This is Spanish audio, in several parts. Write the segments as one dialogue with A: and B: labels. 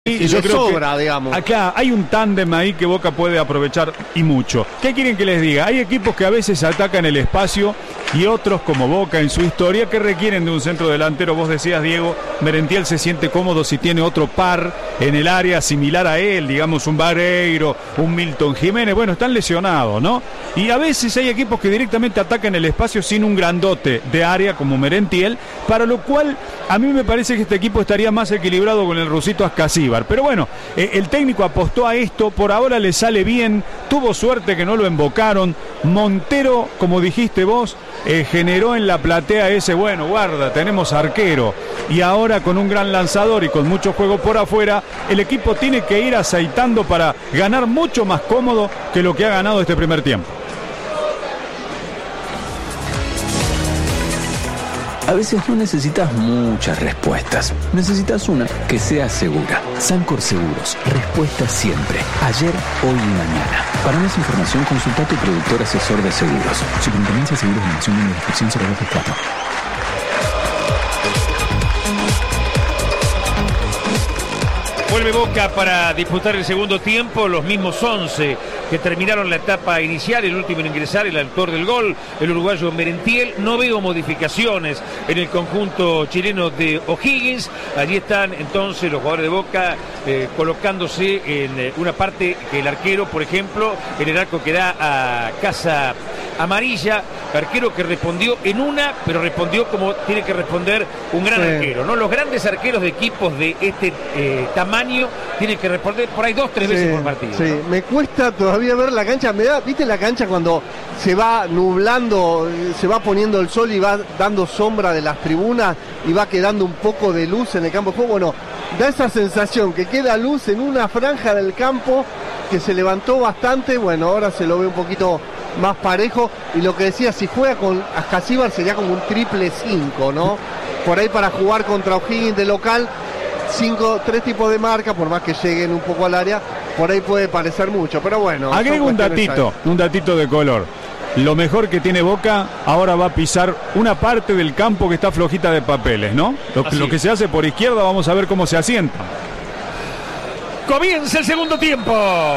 A: Y yo creo sobra, digamos.
B: Acá hay un tándem ahí que Boca puede aprovechar y mucho. ¿Qué quieren que les diga? Hay equipos que a veces atacan el espacio y otros, como Boca en su historia, que requieren de un centro delantero. Vos decías, Diego, Merentiel se siente cómodo si tiene otro par en el área similar a él, digamos un Vareiro, un Milton Jiménez. Bueno, están lesionados, ¿no? Y a veces hay equipos que directamente atacan el espacio sin un grandote de área como Merentiel, para lo cual a mí me parece que este equipo estaría más equilibrado con el rusito Ascasíbar. Pero bueno, el técnico apostó a esto, por ahora le sale bien, tuvo suerte que no lo embocaron. Montero, como dijiste vos, generó en la platea ese, bueno, guarda, tenemos arquero, y ahora con un gran lanzador y con mucho juego por afuera, el equipo tiene que ir aceitando para ganar mucho más cómodo que lo que ha ganado este primer tiempo.
C: A veces no necesitas muchas respuestas. Necesitas una que sea segura. Sancor Seguros. Respuesta siempre. Ayer, hoy y mañana. Para más información, consulta a tu productor asesor de seguros. Superintendencia de Seguros de Nación en la descripción 0224.
D: Vuelve Boca para disputar el segundo tiempo, los mismos 11 que terminaron la etapa inicial, el último en ingresar, el autor del gol, el uruguayo Merentiel. No veo modificaciones en el conjunto chileno de O'Higgins. Allí están entonces los jugadores de Boca colocándose en una parte que el arquero, por ejemplo, en el arco que da a Casa Amarilla, arquero que respondió en una, pero respondió como tiene que responder un gran arquero, ¿no? Los grandes arqueros de equipos de este tamaño tienen que responder por ahí 2-3 veces por partido.
A: Sí, ¿no? Me cuesta todavía ver la cancha. ¿Viste la cancha cuando se va nublando, se va poniendo el sol y va dando sombra de las tribunas y va quedando un poco de luz en el campo de juego? Bueno, da esa sensación que queda luz en una franja del campo que se levantó bastante. Bueno, ahora se lo ve un poquito más parejo, y lo que decía, si juega con Ascasíbar sería como un triple 5, ¿no? Por ahí para jugar contra O'Higgins de local, 3 tipos de marca, por más que lleguen un poco al área, por ahí puede parecer mucho, pero bueno.
B: Agrego un datito de color. Lo mejor que tiene Boca, ahora va a pisar una parte del campo que está flojita de papeles, ¿no? Lo que se hace por izquierda, vamos a ver cómo se asienta.
D: Comienza el segundo tiempo.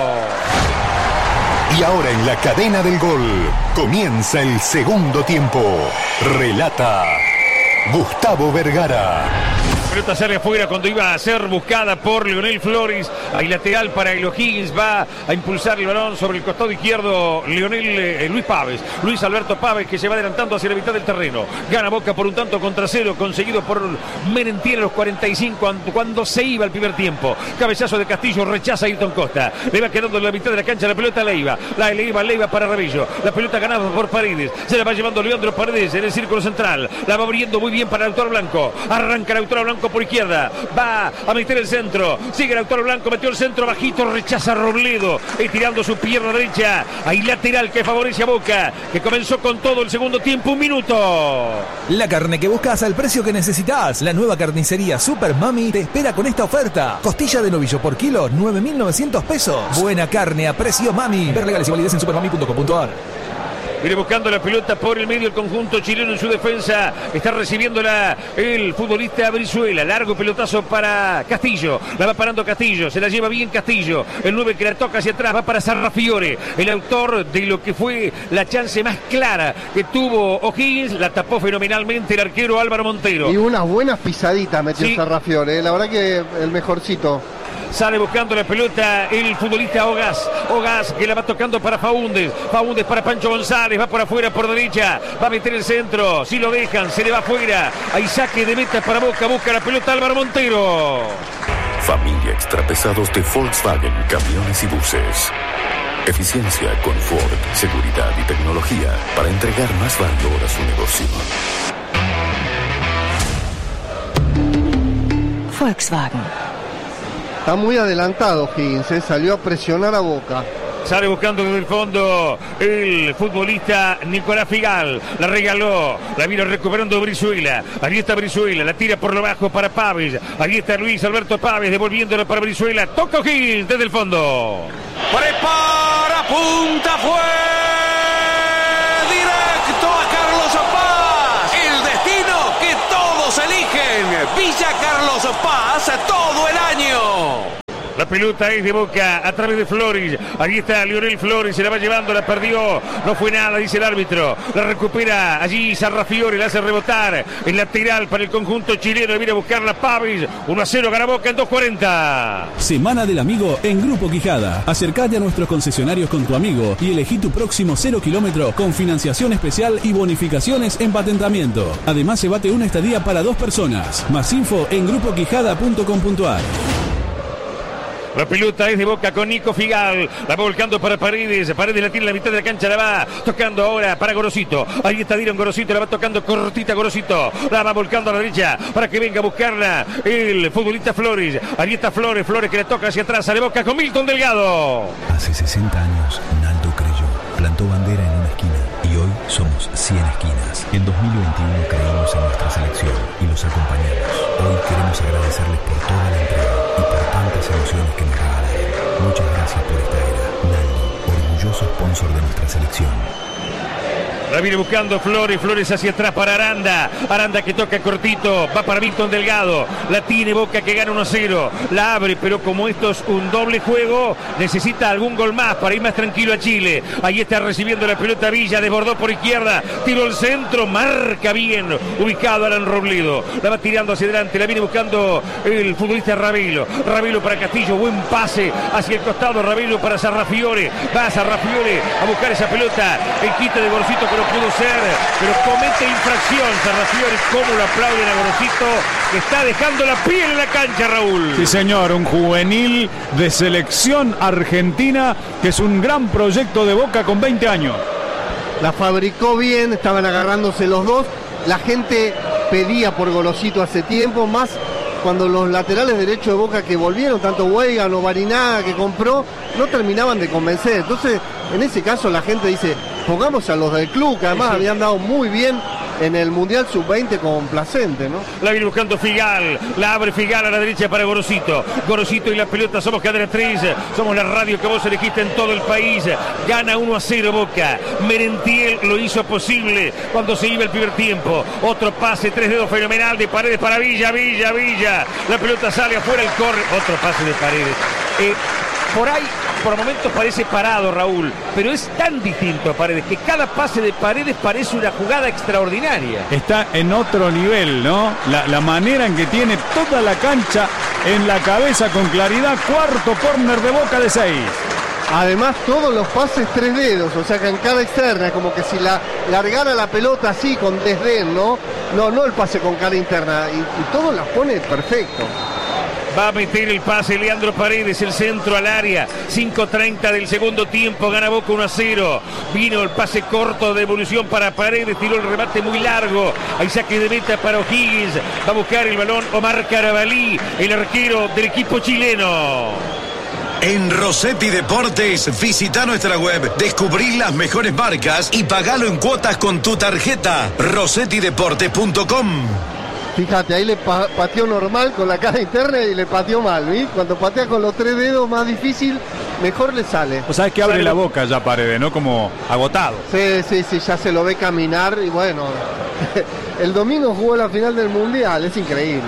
E: Y ahora en la cadena del gol, comienza el segundo tiempo. Relata Gustavo Vergara.
D: Pelota sale afuera cuando iba a ser buscada por Leonel Flores. Hay lateral para el O'Higgins. Va a impulsar el balón sobre el costado izquierdo Luis Pávez. Luis Alberto Pávez, que se va adelantando hacia la mitad del terreno. Gana Boca por un tanto contra cero, conseguido por Merentiel a los 45 cuando se iba el primer tiempo. Cabezazo de Castillo, rechaza a Ayrton Costa. Le va quedando en la mitad de la cancha la pelota a Leiva. Leiva para Rabillo. La pelota ganada por Paredes. Se la va llevando Leandro Paredes en el círculo central. La va abriendo muy bien para Lautaro Blanco. Arranca Lautaro Blanco por izquierda, va a meter el centro, sigue Lautaro Blanco, metió el centro bajito, rechaza Robledo, tirando su pierna derecha. Hay lateral que favorece a Boca, que comenzó con todo el segundo tiempo. 1 minuto.
F: La carne que buscas al precio que necesitas. La nueva carnicería Super Mami te espera con esta oferta. Costilla de novillo por kilo, 9.900 pesos. Buena carne a precio Mami. Ver legales y validez en supermami.com.ar.
D: Viene buscando la pelota por el medio el conjunto chileno en su defensa. Está recibiéndola el futbolista Brizuela. Largo pelotazo para Castillo. La va parando Castillo. Se la lleva bien Castillo. El 9 que la toca hacia atrás va para Sarrafiore. El autor de lo que fue la chance más clara que tuvo O'Higgins. La tapó fenomenalmente el arquero Álvaro Montero.
A: Y unas buenas pisaditas metió Sarrafiore. La verdad que el mejorcito.
D: Sale buscando la pelota el futbolista Ogas que la va tocando para Faúndez para Pancho González, va por afuera por derecha, va a meter el centro, si lo dejan se le va afuera, hay saque de meta para Boca, busca la pelota Álvaro Montero.
E: Familia Extrapesados de Volkswagen, camiones y buses. Eficiencia, confort, seguridad y tecnología para entregar más valor a su negocio.
G: Volkswagen.
A: Está muy adelantado Higgins, salió a presionar a Boca.
D: Sale buscando desde el fondo el futbolista Nicolás Figal. La regaló, la vino recuperando Brizuela. Allí está Brizuela, la tira por lo bajo para Pávez. Allí está Luis Alberto Pávez devolviéndolo para Brizuela. Toca Higgins desde el fondo.
H: Prepara, punta, fue directo a Carlos Paz. El destino que todos eligen. Villa Carlos Paz todo el año.
D: La pelota es de Boca a través de Flores. Ahí está Lionel Flores, se la va llevando, la perdió. No fue nada, dice el árbitro. La recupera allí Sarrafiore, la hace rebotar. El lateral para el conjunto chileno. Viene a buscar la Pavés. 1-0 gana Boca en 2:40.
G: Semana del Amigo en Grupo Quijada. Acércate a nuestros concesionarios con tu amigo y elegí tu próximo 0 kilómetro con financiación especial y bonificaciones en patentamiento. Además, se bate una estadía para 2 personas. Más info en grupoquijada.com.ar.
D: La pelota es de Boca con Nico Figal. La va volcando para Paredes. Paredes la tiene en la mitad de la cancha. La va tocando ahora para Gorosito. Ahí está Diron Gorosito. La va tocando cortita Gorosito. La va volcando a la derecha para que venga a buscarla el futbolista Flores. Ahí está Flores. Flores que le toca hacia atrás. Sale Boca con Milton Delgado.
I: Hace 60 años, Naldo creyó. Plantó bandera en una esquina. Y hoy somos 100 esquinas. En 2021 creímos en nuestra selección y los acompañamos. Hoy queremos agradecerles por toda la entrega y por tantas emociones que nos regalaron. Muchas gracias por esta era. Naldo, orgulloso sponsor de nuestra selección.
D: La viene buscando Flores, Flores hacia atrás para Aranda. Aranda que toca cortito, va para Milton Delgado. La tiene Boca que gana 1-0. La abre, pero como esto es un doble juego, necesita algún gol más para ir más tranquilo a Chile. Ahí está recibiendo la pelota Villa, desbordó por izquierda, tiró el centro, marca bien, ubicado Alan Robledo. La va tirando hacia adelante, la viene buscando el futbolista Ravelo. Ravelo para Castillo, buen pase hacia el costado, Ravelo para Sarrafiore. Va Sarrafiore a buscar esa pelota. El quite de Gorosito que no pudo ser, pero comete infracción Sarrafiore. Cómo lo aplauden a Gorosito, que está dejando la piel en la cancha, Raúl.
B: Sí, señor, un juvenil de selección argentina que es un gran proyecto de Boca con 20 años.
A: La fabricó bien, estaban agarrándose los dos. La gente pedía por Gorosito hace tiempo, más cuando los laterales derechos de Boca que volvieron, tanto Weigand o Barinaga que compró, no terminaban de convencer. Entonces, en ese caso la gente dice, pongamos a los del club, que además habían dado muy bien en el Mundial Sub-20 con Placente, ¿no?
D: La viene buscando Figal, la abre Figal a la derecha para Gorosito. Gorosito y la pelota, somos Cadena 3, somos la radio que vos elegiste en todo el país. Gana 1-0 Boca. Merentiel lo hizo posible cuando se iba el primer tiempo. Otro pase, 3 dedos fenomenal de Paredes para Villa. La pelota sale afuera, el córner. Otro pase de Paredes. Por ahí, por momentos parece parado, Raúl, pero es tan distinto a Paredes que cada pase de Paredes parece una jugada extraordinaria.
B: Está en otro nivel, ¿no? La manera en que tiene toda la cancha en la cabeza con claridad. Cuarto córner de Boca de 6.
A: Además, todos los pases 3 dedos, o sea que en cada externa, como que si la largara la pelota así con desdén, ¿no? No el pase con cara interna, y todos las pone perfecto.
D: Va a meter el pase Leandro Paredes, el centro al área. 5:30 del segundo tiempo, gana Boca 1-0. Vino el pase corto de devolución para Paredes, tiró el remate muy largo. Hay saque de meta para O'Higgins. Va a buscar el balón Omar Carabalí, el arquero del equipo chileno.
J: En Rossetti Deportes, visita nuestra web, descubrí las mejores marcas y pagalo en cuotas con tu tarjeta. rossettideportes.com.
A: Fíjate, ahí le pateó normal con la cara interna y le pateó mal, ¿vi? Cuando patea con los 3 dedos, más difícil, mejor le sale.
B: O sea, es que abre la boca ya Paredes, ¿no? Como agotado.
A: Sí, ya se lo ve caminar y bueno, el domingo jugó la final del Mundial, es increíble.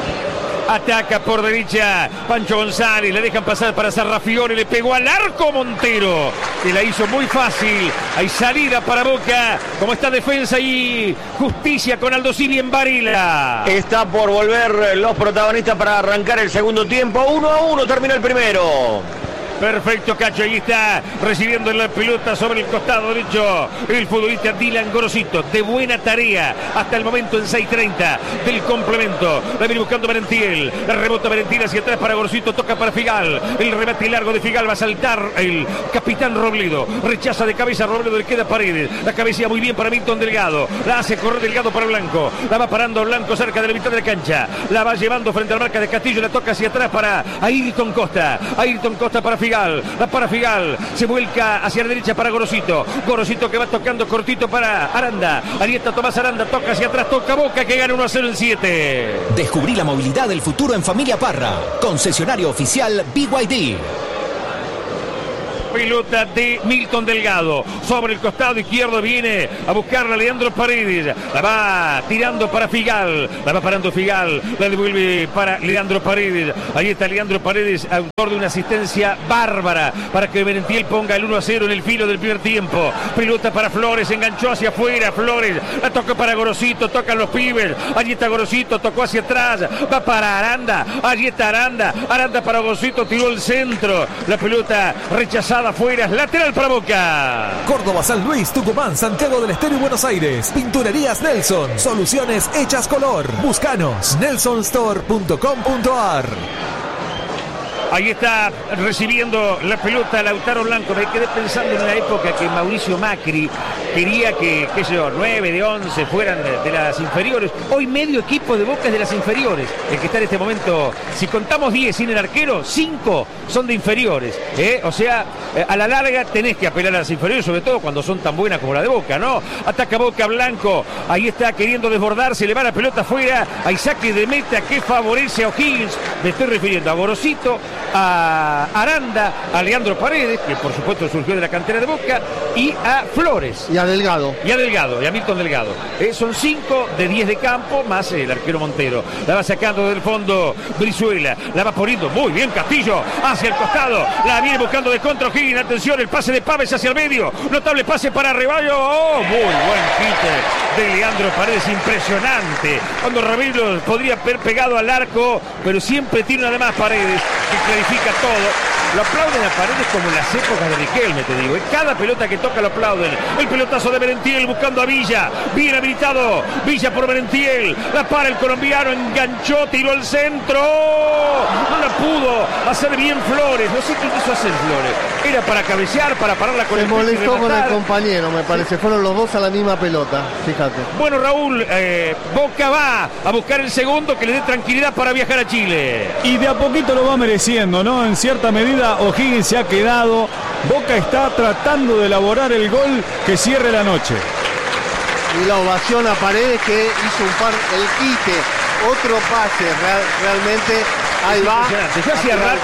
D: Ataca por derecha Pancho González, le dejan pasar para Sarrafiore, le pegó al arco Montero, que la hizo muy fácil. Hay salida para Boca, como está defensa y justicia con Aldo Civi en Varela.
K: Está por volver los protagonistas para arrancar el segundo tiempo. 1-1 termina el primero.
D: Perfecto, Cacho, ahí está recibiendo la pelota sobre el costado derecho el futbolista Dylan Gorosito, de buena tarea hasta el momento en 6:30 del complemento. La viene buscando Merentiel, la rebota Merentiel hacia atrás para Gorosito, toca para Figal, el remate largo de Figal, va a saltar el capitán Robledo, rechaza de cabeza Robledo, le queda Paredes, la cabecilla muy bien para Milton Delgado, la hace correr Delgado para Blanco, la va parando Blanco cerca de la mitad de la cancha, la va llevando frente a la marca de Castillo, la toca hacia atrás para Ayrton Costa para Figal. La para Figal, se vuelca hacia la derecha para Gorosito que va tocando cortito para Aranda, ahí está Tomás Aranda, toca hacia atrás, toca Boca que gana 1-0 en 7.
L: Descubrí la movilidad del futuro en Familia Parra, concesionario oficial BYD.
D: pelota de Milton Delgado. Sobre el costado izquierdo viene a buscarla Leandro Paredes. La va tirando para Figal. La va parando Figal. La devuelve para Leandro Paredes. Ahí está Leandro Paredes, autor de una asistencia bárbara para que Merentiel ponga el 1-0 en el filo del primer tiempo. Pelota para Flores, enganchó hacia afuera. Flores la toca para Gorosito, tocan los pibes. Allí está Gorosito, tocó hacia atrás. Va para Aranda. Allí está Aranda. Aranda para Gorosito, tiró el centro. La pelota rechazada afuera. Lateral para Boca.
F: Córdoba, San Luis, Tucumán, Santiago del Estero y Buenos Aires. Pinturerías Nelson. Soluciones hechas color. Búscanos. nelsonstore.com.ar.
D: Ahí está recibiendo la pelota Lautaro Blanco. Me quedé pensando en la época que Mauricio Macri quería que, 9 de 11 fueran de las inferiores. Hoy medio equipo de Boca es de las inferiores. El que está en este momento, si contamos 10 sin el arquero, 5 son de inferiores. O sea, a la larga tenés que apelar a las inferiores, sobre todo cuando son tan buenas como la de Boca, ¿no? Ataca Boca Blanco. Ahí está queriendo desbordarse, le va la pelota afuera. Hay saque de meta que favorece a O'Higgins. Me estoy refiriendo a Gorosito, a Aranda, a Leandro Paredes, que por supuesto surgió de la cantera de Boca, y a Flores.
A: Y a Delgado.
D: Y a Milton Delgado. Son 5 de 10 de campo, más el arquero Montero. La va sacando del fondo Brizuela. La va poniendo muy bien Castillo hacia el costado. La viene buscando de contra O'Higgins. Atención, el pase de Pávez hacia el medio. Notable pase para Reballo. Muy buen quite de Leandro Paredes. Impresionante. Cuando Ramiro podría haber pegado al arco, pero siempre tiene además Paredes, que clarifica todo. Lo aplauden a Paredes como en las épocas de Riquelme, te digo. Cada pelota que toca lo aplauden. El pelotazo de Merentiel buscando a Villa. Bien habilitado. Villa por Merentiel. La para el colombiano. Enganchó, tiró el centro. No la pudo hacer bien Flores. No sé qué quiso hacer Flores. Era para cabecear, para pararla con el pecho.
A: Se molestó con el compañero, me parece. Fueron los dos a la misma pelota. Fíjate.
D: Bueno, Raúl, Boca va a buscar el segundo que le dé tranquilidad para viajar a Chile.
B: Y de a poquito lo va mereciendo, ¿no? En cierta medida O'Higgins se ha quedado. Boca está tratando de elaborar el gol que cierre la noche.
A: Y la ovación a Paredes, que hizo el quite, otro pase, realmente ahí va.
D: Yo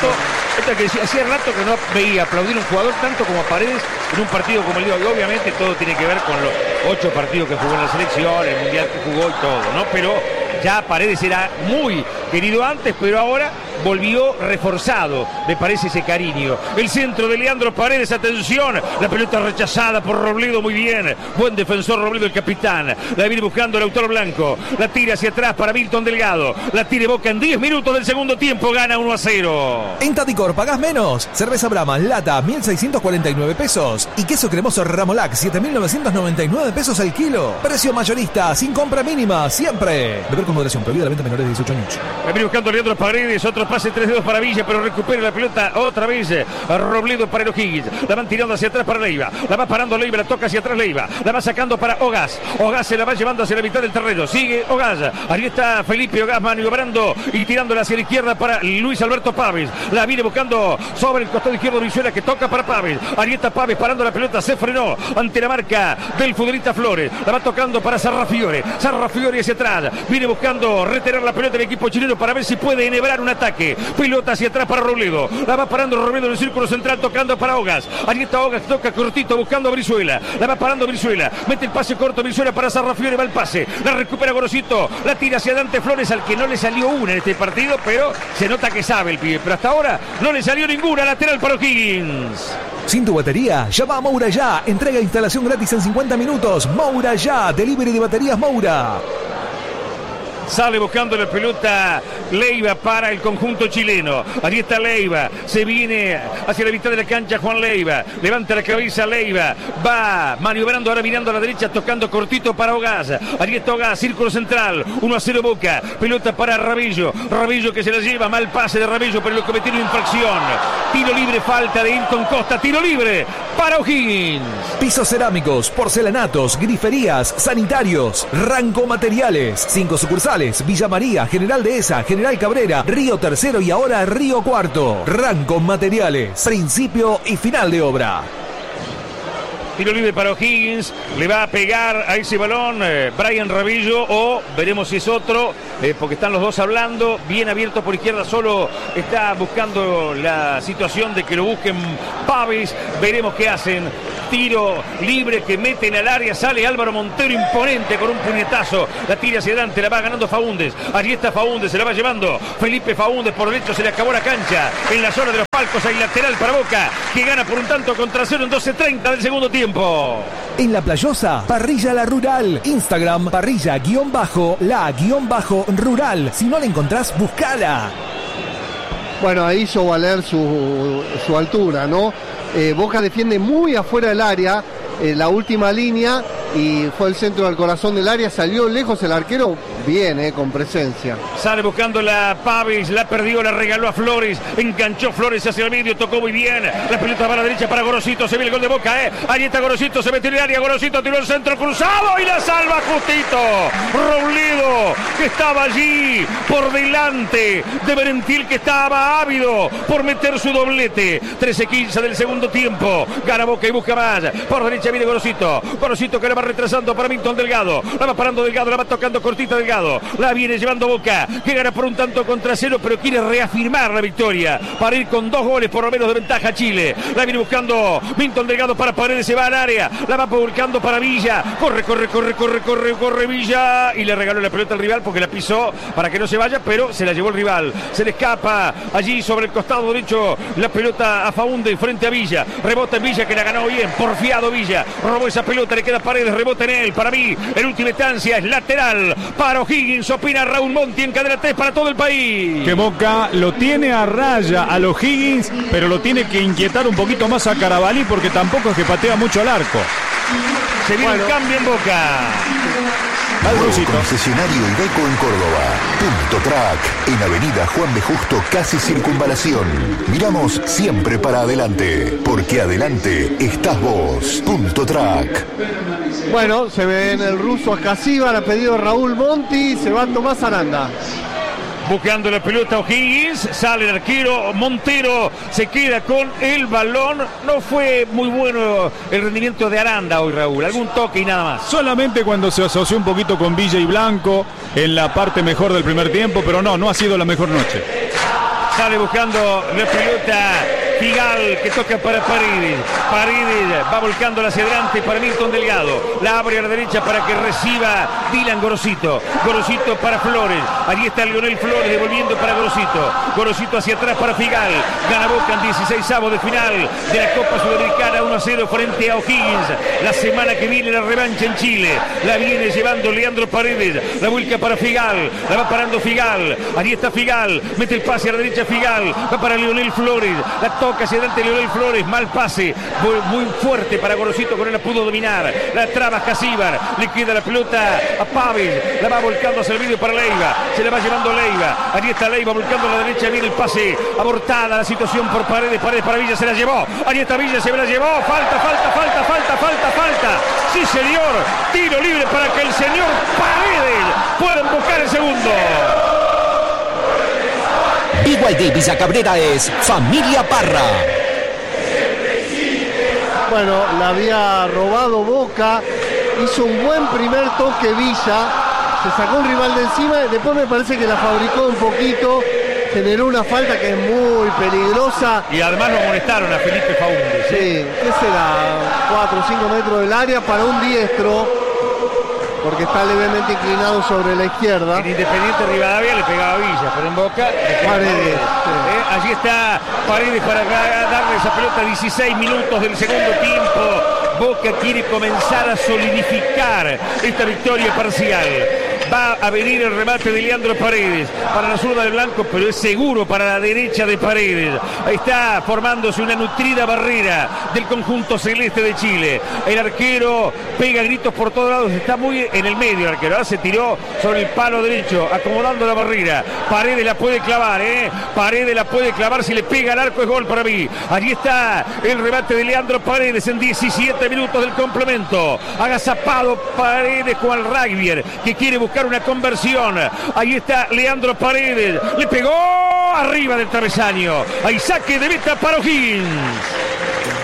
D: hacía rato que no veía aplaudir a un jugador tanto como a Paredes en un partido como el de hoy. Obviamente todo tiene que ver con los 8 partidos que jugó en la selección, el mundial que jugó y todo, ¿no? Pero ya Paredes era muy querido antes, pero ahora volvió reforzado, me parece, ese cariño. El centro de Leandro Paredes, atención, la pelota rechazada por Robledo, muy bien, buen defensor Robledo, el capitán. La viene buscando Lautaro Blanco, la tira hacia atrás para Milton Delgado, la tira Boca en 10 minutos del segundo tiempo, gana 1-0.
F: En Tadicor pagás menos. Cerveza Brahma lata 1.649 pesos y queso cremoso Ramolac 7.999 pesos al kilo. Precio mayorista sin compra mínima siempre. Beber con moderación, prohibida la venta a menores de 18 años.
D: La viene buscando Leandro Paredes, otro pase 3 dedos para Villa, pero recupera la pelota otra vez a Robledo para el O'Higgins. La van tirando hacia atrás para Leiva, la va parando Leiva, la toca hacia atrás Leiva, la va sacando para Ogaz. Ogaz se la va llevando hacia la mitad del terreno, sigue Ogaz, ahí está Felipe Ogaz maniobrando y tirándola hacia la izquierda para Luis Alberto Pávez. La viene buscando sobre el costado izquierdo Brizuela, que toca para Pávez. Ahí está Pávez parando la pelota, se frenó ante la marca del futbolista Flores. La va tocando para Sarrafiore hacia atrás, viene buscando retener la pelota del equipo chileno para ver si puede enhebrar un ataque. Pelota hacia atrás para Robledo, la va parando Robledo en el círculo central, tocando para Ogaz. Ahí está Ogaz, toca cortito buscando a Brizuela, la va parando Brizuela, mete el pase corto Brizuela para Sarrafiore, va el pase, la recupera Gorosito, la tira hacia Dante Flores, al que no le salió una en este partido, pero se nota que sabe el pibe, pero hasta ahora no le salió ninguna. Lateral para O'Higgins.
F: Sin tu batería, llama a Moura Ya. Entrega e instalación gratis en 50 minutos. Moura Ya, delivery de baterías Moura.
D: Sale buscando la pelota Leiva para el conjunto chileno. Ahí está Leiva. Se viene hacia la mitad de la cancha Juan Leiva. Levanta la cabeza Leiva. Va maniobrando ahora mirando a la derecha, tocando cortito para Ogaz. Ahí está Ogaz, círculo central. 1-0 Boca. Pelota para Rabillo. Rabillo que se la lleva. Mal pase de Rabillo, pero lo cometió una infracción. Tiro libre, falta de Hilton Costa. Tiro libre para O'Higgins.
F: Pisos cerámicos, porcelanatos, griferías, sanitarios, Ranco Materiales. 5 sucursales. Villa María, General Dehesa, General Cabrera, Río Tercero y ahora Río Cuarto. Ranco Materiales, principio y final de obra.
D: Tiro libre para O'Higgins. Le va a pegar a ese balón Brian Rabillo, o veremos si es otro, porque están los dos hablando. Bien abierto por izquierda, solo está buscando la situación de que lo busquen Pavés. Veremos qué hacen. Tiro libre que meten al área, sale Álvaro Montero imponente con un puñetazo, la tira hacia adelante, la va ganando Faúndez. Allí está Faúndez, se la va llevando Felipe Faúndez por derecho, se le acabó la cancha en la zona de los palcos. Hay lateral para Boca, que gana por un tanto contra 0 en 12:30 del segundo tiempo.
F: En La Playosa, Parrilla La Rural. Instagram, parrilla_la_rural. Si no la encontrás, buscala.
A: Bueno, ahí hizo valer su altura, ¿no? Boca defiende muy afuera del área, la última línea, y fue el centro del corazón del área, salió lejos el arquero, bien, con presencia.
D: Sale buscando la Pavés, la perdió, la regaló a Flores, enganchó Flores hacia el medio, tocó muy bien, la pelota va a la derecha para Gorosito, se ve el gol de Boca, ahí está Gorosito, se metió en el área, Gorosito tiró el centro cruzado y la salva justito Robledo, que estaba allí por delante de Berentil, que estaba ávido por meter su doblete. 13:15 del segundo tiempo, gana Boca y busca más, por derecha viene Gorosito, Gorosito que la va retrasando para Milton Delgado, la va parando Delgado, la va tocando cortita Delgado, la viene llevando Boca, que gana por un tanto contra 0, pero quiere reafirmar la victoria para ir con 2 goles por lo menos de ventaja a Chile. La viene buscando Milton Delgado para Paredes, se va al área, la va buscando para Villa, corre Villa, y le regaló la pelota al rival porque la pisó para que no se vaya, pero se la llevó el rival, se le escapa allí sobre el costado derecho la pelota a Faúndez frente a Villa, rebota en Villa, que la ganó bien, porfiado Villa, robó esa pelota, le queda Paredes, rebota en él, para mí en última instancia es lateral para O'Higgins, opina Raúl Monti en Cadena 3 para todo el país.
B: Que Boca lo tiene a raya a los O'Higgins, pero lo tiene que inquietar un poquito más a Carabalí, porque tampoco es que patea mucho al arco.
D: Se viene un cambio en Boca.
L: Concesionario Iveco en Córdoba. Punto Track, en Avenida Juan B. Justo, casi Circunvalación. Miramos siempre para adelante, porque adelante estás vos. Punto Track.
A: Bueno, se ve en el ruso a Casíbar, ha pedido Raúl Monti, se va Tomás Aranda.
D: Buscando la pelota O'Higgins, sale el arquero Montero, se queda con el balón. No fue muy bueno el rendimiento de Aranda hoy, Raúl, algún toque y nada más.
B: Solamente cuando se asoció un poquito con Villa y Blanco en la parte mejor del primer tiempo, pero no ha sido la mejor noche.
D: Sale buscando la pelota Figal, que toca para Paredes. Paredes va volcándola hacia adelante para Milton Delgado. La abre a la derecha para que reciba Dylan Gorosito. Gorosito para Flores. Allí está Lionel Flores devolviendo para Gorosito. Gorosito hacia atrás para Figal. Gana Boca en 16avos de final de la Copa Sudamericana, 1-0 frente a O'Higgins. La semana que viene la revancha en Chile. La viene llevando Leandro Paredes. La vuelca para Figal. La va parando Figal. Allí está Figal. Mete el pase a la derecha Figal. Va para Lionel Flores. La toca hacia adelante Lionel Flores. Mal pase. Muy fuerte para Gorosito, con él la pudo dominar. La traba Casíbar. Le queda la pelota a Pavés. La va volcando hacia el medio para Leiva. Se la va llevando Leiva. Allí está Leiva volcando a la derecha. Viene el pase. Abortada la situación por Paredes. Paredes para Villa. Se la llevó. Allí está Villa. Se la llevó. Falta. Sí, señor. Tiro libre para que el señor Paredes pueda buscar el segundo.
M: BYD Villa Cabrera es Familia Parra.
A: Bueno, la había robado Boca, hizo un buen primer toque Villa, se sacó un rival de encima, después me parece que la fabricó un poquito, generó una falta que es muy peligrosa.
D: Y además lo amonestaron a Felipe Faúndez.
A: Sí, ¿qué será? 4 o 5 metros del área para un diestro, porque está levemente inclinado sobre la izquierda.
D: En Independiente Rivadavia le pegaba a Villa, pero en Boca
A: Paredes.
D: Allí está Paredes para darle esa pelota. 16 minutos del segundo tiempo. Boca quiere comenzar a solidificar esta victoria parcial. Va a venir el remate de Leandro Paredes para la zurda de Blanco, pero es seguro para la derecha de Paredes. Ahí está formándose una nutrida barrera del conjunto celeste de Chile. El arquero pega gritos por todos lados, está muy en el medio el arquero. Ahora se tiró sobre el palo derecho, acomodando la barrera. Paredes la puede clavar, Paredes la puede clavar, si le pega al arco es gol para mí. Allí está el remate de Leandro Paredes en 17 minutos del complemento. Agazapado Paredes con el Rugby, que quiere buscar una conversión. Ahí está Leandro Paredes, le pegó arriba del travesaño. Hay saque de meta para O'Higgins.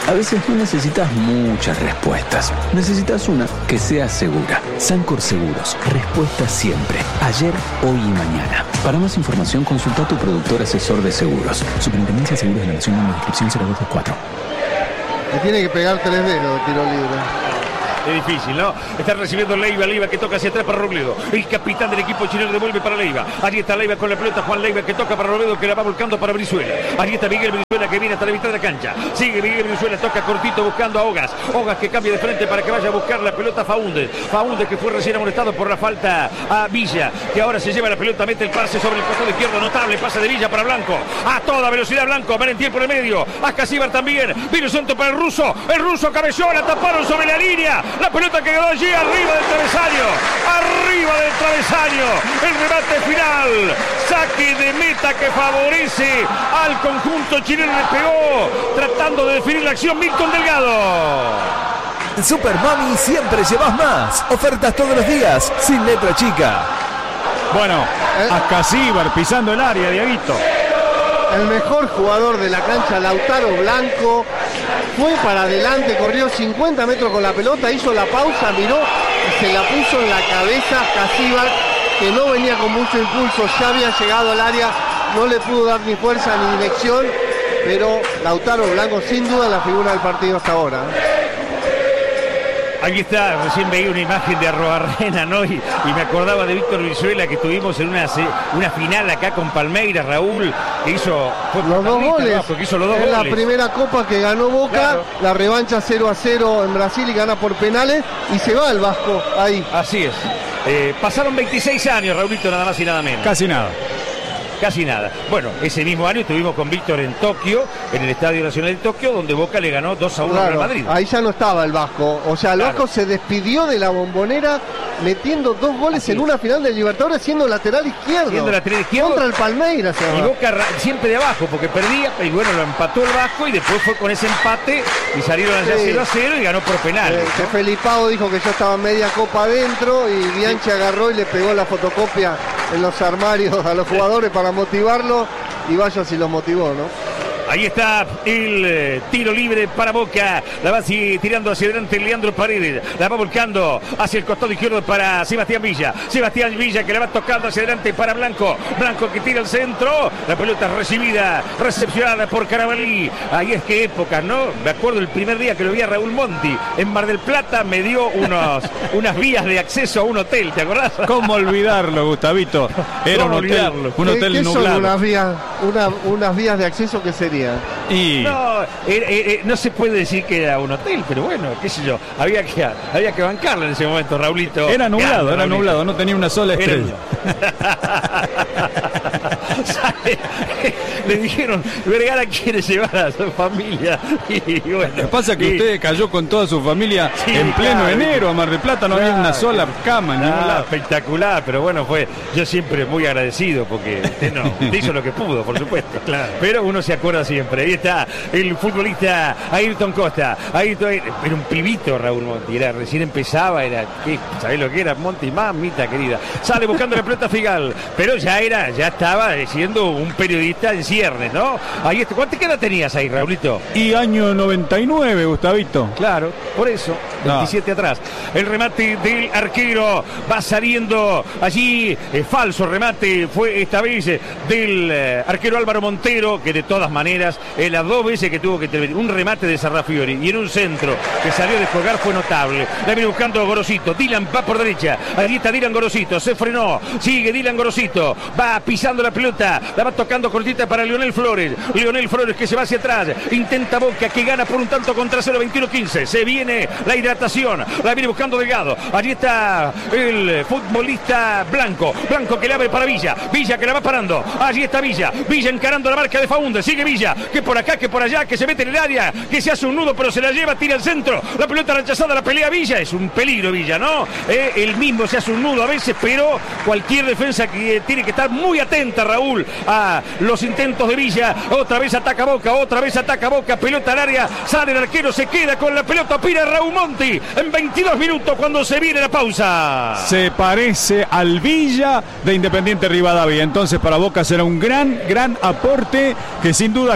C: A veces no necesitas muchas respuestas. Necesitas una que sea segura. Sancor Seguros. Respuesta siempre. Ayer, hoy y mañana. Para más información, consulta a tu productor asesor de seguros. Superintendencia de Seguros de la Nación, número de inscripción 0224.
A: Le tiene que pegar 3 dedos de tiro libre.
D: Es difícil, ¿no? Está recibiendo Leiva que toca hacia atrás para Robledo. El capitán del equipo chileno devuelve para Leiva. Allí está Leiva con la pelota. Juan Leiva que toca para Robledo, que la va volcando para Brizuela. Allí está Miguel Brizuela que viene hasta la mitad de la cancha. Sigue Miguel Brizuela, toca cortito buscando a Hogas. Hogas que cambia de frente para que vaya a buscar la pelota Faúndez. Faúndez que fue recién amonestado por la falta a Villa, que ahora se lleva la pelota, mete el pase sobre el costado izquierdo. Notable pase de Villa para Blanco. A toda velocidad Blanco. Valentía por el medio. A Casíbar también. Vino centro para el ruso. El ruso cabeció, la taparon sobre la línea. La pelota que quedó allí arriba del travesaño. Arriba del travesaño. El remate final. Saque de meta que favorece al conjunto chileno. Le pegó tratando de definir la acción Milton Delgado.
F: En Super Mami siempre llevas más. Ofertas todos los días, sin letra chica.
B: Bueno, a Casíbar pisando el área, Dieguito.
A: El mejor jugador de la cancha, Lautaro Blanco, fue para adelante, corrió 50 metros con la pelota, hizo la pausa, miró y se la puso en la cabeza a Casíbar, que no venía con mucho impulso, ya había llegado al área, no le pudo dar ni fuerza ni dirección, pero Lautaro Blanco sin duda la figura del partido hasta ahora.
D: Aquí está, recién veía una imagen de Arrobarrena, ¿no? Y me acordaba de Víctor Brizuela, que tuvimos en una final acá con Palmeiras, Raúl, que hizo
A: los dos goles. En la primera copa que ganó Boca, claro. La revancha 0-0 en Brasil y gana por penales y se va el Vasco ahí.
D: Así es. Pasaron 26 años, Raulito, nada más y nada menos.
B: Casi nada.
D: Casi nada. Bueno, ese mismo año estuvimos con Víctor en Tokio, en el Estadio Nacional de Tokio, donde Boca le ganó 2-1 al Real Madrid.
A: Ahí ya no estaba el Vasco. O sea, el Vasco se despidió de la Bombonera metiendo 2 goles en una final de Libertadores siendo lateral izquierdo. Contra el Palmeiras.
D: Y Boca siempre de abajo, porque perdía, y bueno, lo empató el Vasco y después fue con ese empate y salieron allá 0-0 y ganó por penal.
A: Que Felipao dijo que ya estaba media copa adentro y Bianchi agarró y le pegó la fotocopia en los armarios a los jugadores para motivarlo y vaya si los motivó, ¿no?
D: Ahí está el tiro libre para Boca. La va tirando hacia adelante Leandro Paredes. La va volcando hacia el costado izquierdo para Sebastián Villa. Sebastián Villa que la va tocando hacia adelante para Blanco. Blanco que tira al centro. La pelota recepcionada por Carabalí. Ahí es que épocas, ¿no? Me acuerdo el primer día que lo vi a Raúl Monti en Mar del Plata. Me dio unas vías de acceso a un hotel, ¿te acordás?
B: ¿Cómo olvidarlo, Gustavito? Era un hotel nublado.
A: Son unas vías de acceso que serían.
D: No se puede decir que era un hotel, pero bueno, qué sé yo, había que bancarlo en ese momento, Raulito.
B: Era nublado, no tenía una sola estrella.
D: Le dijeron, Vergara quiere llevar a su familia. Y bueno,
B: lo que pasa es que usted cayó con toda su familia en pleno enero a Mar del Plata, no había una sola cama en ningún lado.
D: Espectacular, pero bueno, yo siempre muy agradecido porque usted hizo lo que pudo, por supuesto. Claro. Pero uno se acuerda siempre. Ahí está el futbolista Ayrton Costa. Ayrton era un pibito, Raúl Monti, recién empezaba, ¿sabés lo que era? Monti, mamita querida. Sale buscando la pelota Figal, pero ya estaba siendo un periodista en ciernes, ¿no? Ahí está. ¿Cuánta edad tenías ahí, Raulito?
B: Y año 99, Gustavito.
D: Claro, por eso, 27 atrás. El remate del arquero va saliendo allí, falso remate, fue esta vez del arquero Álvaro Montero, que de todas maneras, las 2 veces que tuvo que intervenir, un remate de Sarrafiori y en un centro que salió de jugar fue notable. La viene buscando Gorosito, Dylan va por derecha, allí está Dylan Gorosito, se frenó, sigue Dylan Gorosito, va pisando la pelota, la va tocando cortita para Lionel Flores que se va hacia atrás, intenta Boca que gana por un tanto contra 0, 21-15, se viene la hidratación, la viene buscando Delgado, allí está el futbolista Blanco que le abre para Villa que la va parando, allí está Villa encarando la marca de Faúndez, sigue Villa, que por acá, que por allá, que se mete en el área, que se hace un nudo pero se la lleva, tira al centro, la pelota rechazada, la pelea Villa, es un peligro Villa, ¿no? Él mismo se hace un nudo a veces, pero cualquier defensa que tiene que estar muy atenta, Raúl, a los intentos de Villa. Otra vez ataca Boca, pelota al área, sale el arquero, se queda con la pelota, pira Raúl Monti en 22 minutos cuando se viene la pausa.
B: Se parece al Villa de Independiente Rivadavia, entonces para Boca será un gran aporte que sin duda cada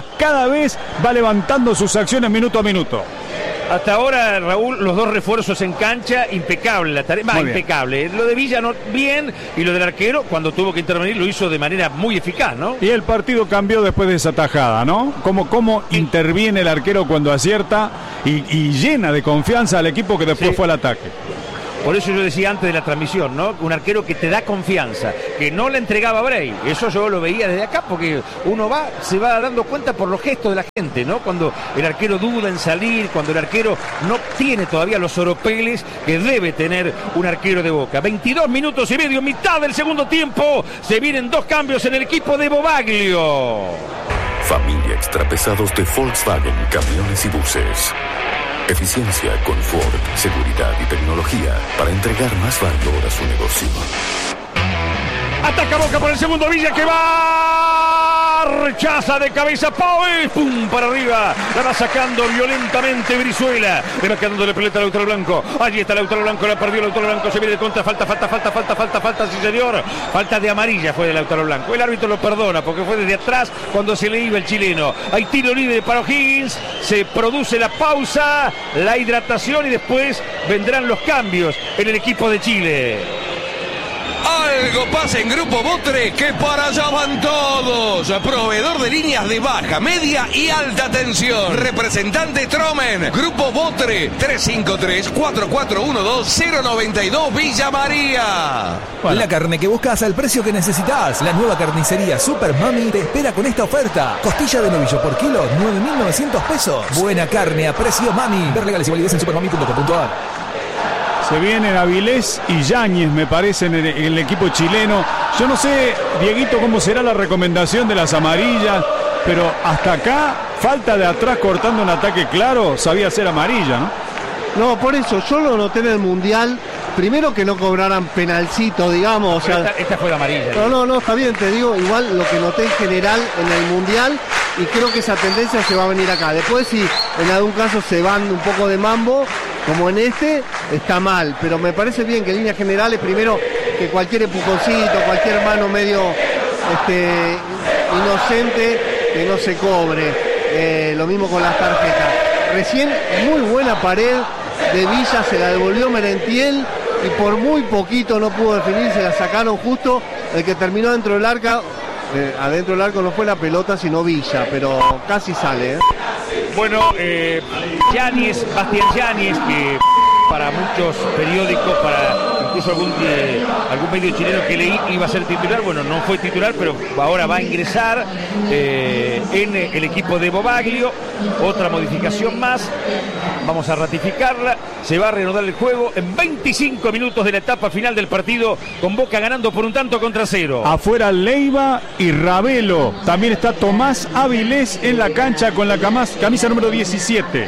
B: vez va levantando sus acciones minuto a minuto.
D: Hasta ahora, Raúl, los dos refuerzos en cancha, impecable la tarea, impecable. Lo de Villa no bien, y lo del arquero, cuando tuvo que intervenir, lo hizo de manera muy eficaz, ¿no?
B: Y el partido cambió después de esa tajada, ¿no? Cómo interviene el arquero cuando acierta y llena de confianza al equipo que después fue al ataque.
D: Por eso yo decía antes de la transmisión, ¿no? Un arquero que te da confianza, que no le entregaba a Bray. Eso yo lo veía desde acá, porque uno se va dando cuenta por los gestos de la gente, ¿no? Cuando el arquero duda en salir, cuando el arquero no tiene todavía los oropeles que debe tener un arquero de Boca. 22 minutos y medio, mitad del segundo tiempo. Se vienen 2 cambios en el equipo de Bobaglio.
E: Familia Extrapesados de Volkswagen Camiones y Buses. Eficiencia, confort, seguridad y tecnología para entregar más valor a su negocio.
D: Ataca Boca por el segundo, Villa que va, rechaza de cabeza, Páez, pum, para arriba, la va sacando violentamente Brizuela, le va quedando la pelota a Lautaro Blanco, allí está Lautaro Blanco, la perdió Lautaro Blanco, se viene de contra, falta, sí señor, falta de amarilla fue de Lautaro Blanco, el árbitro lo perdona porque fue desde atrás cuando se le iba el chileno, hay tiro libre para O'Higgins, se produce la pausa, la hidratación y después vendrán los cambios en el equipo de Chile.
H: Algo pasa en Grupo Botre, que para allá van todos. Proveedor de líneas de baja, media y alta tensión. Representante Tromen. Grupo Botre, 353-4412-092 Villa María.
F: La carne que buscas al precio que necesitas. La nueva carnicería Super Mami te espera con esta oferta. Costilla de novillo por kilo, 9.900 pesos. Buena carne a precio Mami. Ver legales y validez en supermami.com.ar.
B: Se vienen Avilés y Yáñez, me parece, en el equipo chileno. Yo no sé, Dieguito, cómo será la recomendación de las amarillas, pero hasta acá, falta de atrás cortando un ataque claro, sabía ser amarilla, ¿no?
A: No, por eso, yo lo noté en el Mundial. Primero que no cobraran penalcito, digamos. O sea,
D: esta fue la amarilla.
A: No, está bien, te digo, igual lo que noté en general en el Mundial, y creo que esa tendencia se va a venir acá. Después, si en algún caso se van un poco de mambo, como en este, está mal. Pero me parece bien que en líneas generales, primero, que cualquier empujoncito, cualquier mano medio inocente, que no se cobre. Lo mismo con las tarjetas. Recién, muy buena pared de Villa, se la devolvió Merentiel y por muy poquito no pudo definir, se la sacaron justo. El que terminó dentro del arco, adentro del arco no fue la pelota sino Villa, pero casi sale.
D: Bueno, Bastián Yáñez, que para muchos periódicos, para incluso algún medio chileno que leí, iba a ser titular. Bueno, no fue titular, pero ahora va a ingresar en el equipo de Bobaglio. Otra modificación más, vamos a ratificarla. Se va a reanudar el juego en 25 minutos de la etapa final del partido, con Boca ganando por 1-0.
B: Afuera Leiva y Ravelo. También está Tomás Avilés en la cancha con la camisa número 17.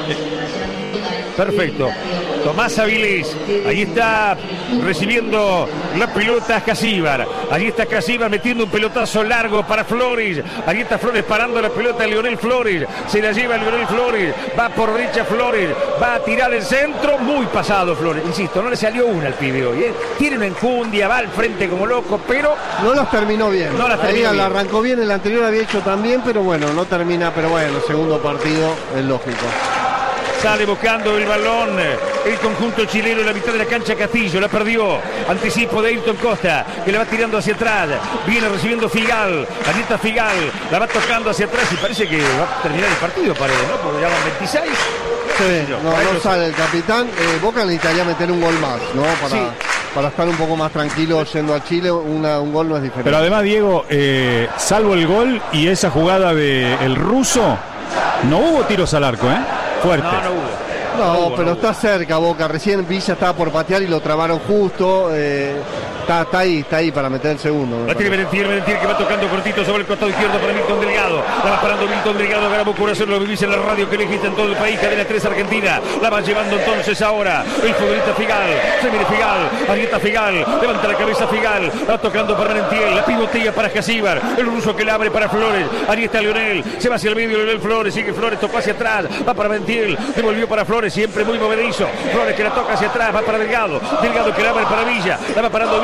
D: Perfecto. Tomás Avilés, ahí está recibiendo la pelota Casíbar. Ahí está Casíbar metiendo un pelotazo largo para Flores. Ahí está Flores parando la pelota a Lionel Flores. Se la lleva Lionel Flores. Va por derecha Flores. Va a tirar el centro. Muy pasado Flores. Insisto, no le salió una al pibe hoy. Tiene una enjundia, va al frente como loco, pero
A: no las terminó bien.
D: La
A: arrancó bien, el anterior había hecho también, pero bueno, no termina. Pero bueno, segundo partido es lógico.
D: Sale buscando el balón el conjunto chileno en la mitad de la cancha. Castillo la perdió. Anticipo de Ayrton Costa, que la va tirando hacia atrás. Viene recibiendo Figal. Ahí está Figal. La va tocando hacia atrás y parece que va a terminar el partido, Paredes, ¿no? Porque ya van 26.
A: Sí, no sale el capitán. Boca necesitaría meter un gol más, ¿no? Para estar un poco más tranquilo yendo a Chile. Un gol no es diferente.
B: Pero además, Diego, salvo el gol y esa jugada del ruso, no hubo tiros al arco, ¿eh? Fuerte.
A: No, pero está cerca Boca. Recién Villa estaba por patear y lo trabaron justo. Está ahí para meter el segundo.
D: La tiene Merentiel que va tocando cortito sobre el costado izquierdo para Milton Delgado. La va parando Milton Delgado. Ganamos Corazón, lo vivís en la radio que elegiste en todo el país. Cadena 3 Argentina. La va llevando entonces ahora el futbolista Figal. Se viene Figal. Ahí está Figal. Levanta la cabeza Figal. Va tocando para Merentiel. La pivotea para Casíbar. El ruso que la abre para Flores. Ahí está Lionel. Se va hacia el medio Lionel Flores. Sigue Flores. Tocó hacia atrás. Va para Merentiel. Devolvió para Flores. Siempre muy movedizo. Flores que la toca hacia atrás. Va para Delgado. Delgado que la abre para Villa. La va parando Villa.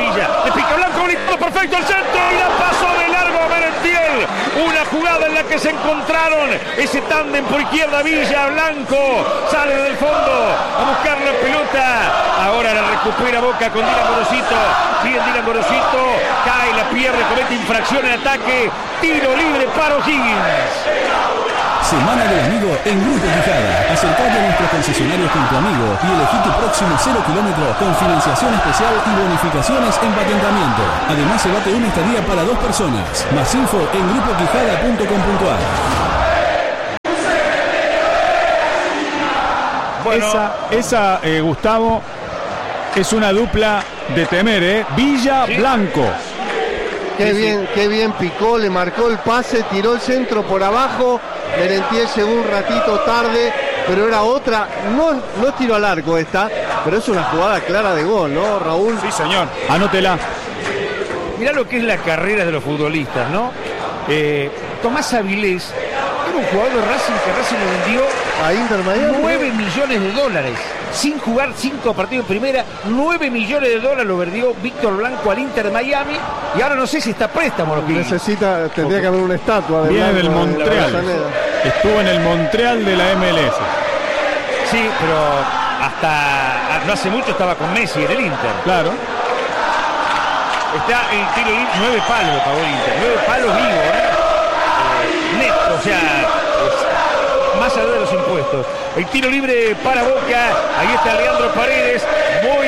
D: Villa. Le pica Blanco, bonito, perfecto el centro. Y la pasó de largo a Merentiel. Una jugada en la que se encontraron ese tándem por izquierda. Villa, Blanco. Sale del fondo a buscar la pelota. Ahora la recupera Boca con Dylan Gorosito. Bien Dylan Gorosito. Cae, la pierde, comete infracción en ataque. Tiro libre para O'Higgins.
G: Semana del Amigo en Grupo Quijada. Acercate a nuestros concesionarios con tu amigo y elegí tu próximo 0 kilómetro con financiación especial y bonificaciones en patentamiento. Además, se bate una estadía para 2 personas. Más info en grupoquijada.com.ar.
B: Bueno, esa Gustavo, es una dupla de temer, Villa, ¿sí? Blanco.
A: Qué bien picó, le marcó el pase, tiró el centro por abajo. Merentiel llegó un ratito tarde, pero era otra, no tiro al arco esta, pero es una jugada clara de gol, ¿no, Raúl?
B: Sí, señor, anótela.
D: Mirá lo que es la carrera de los futbolistas, ¿no? Tomás Avilés era un jugador de Racing que Racing le vendió
A: a Inter Miami
D: 9 millones de dólares. Sin jugar 5 partidos en primera, 9 millones de dólares lo vendió Víctor Blanco al Inter de Miami. Y ahora no sé si está préstamo lo que
A: tendría que haber una estatua de
B: Viene del Montreal. Estuvo en el Montreal de la MLS.
D: Sí, pero hasta no hace mucho estaba con Messi en el Inter.
B: Claro.
D: Está el tiro libre, 9 palos pagó el Inter, 9 palos vivos, neto, o sea, más allá de los impuestos. El tiro libre para Boca, ahí está Leandro Paredes, muy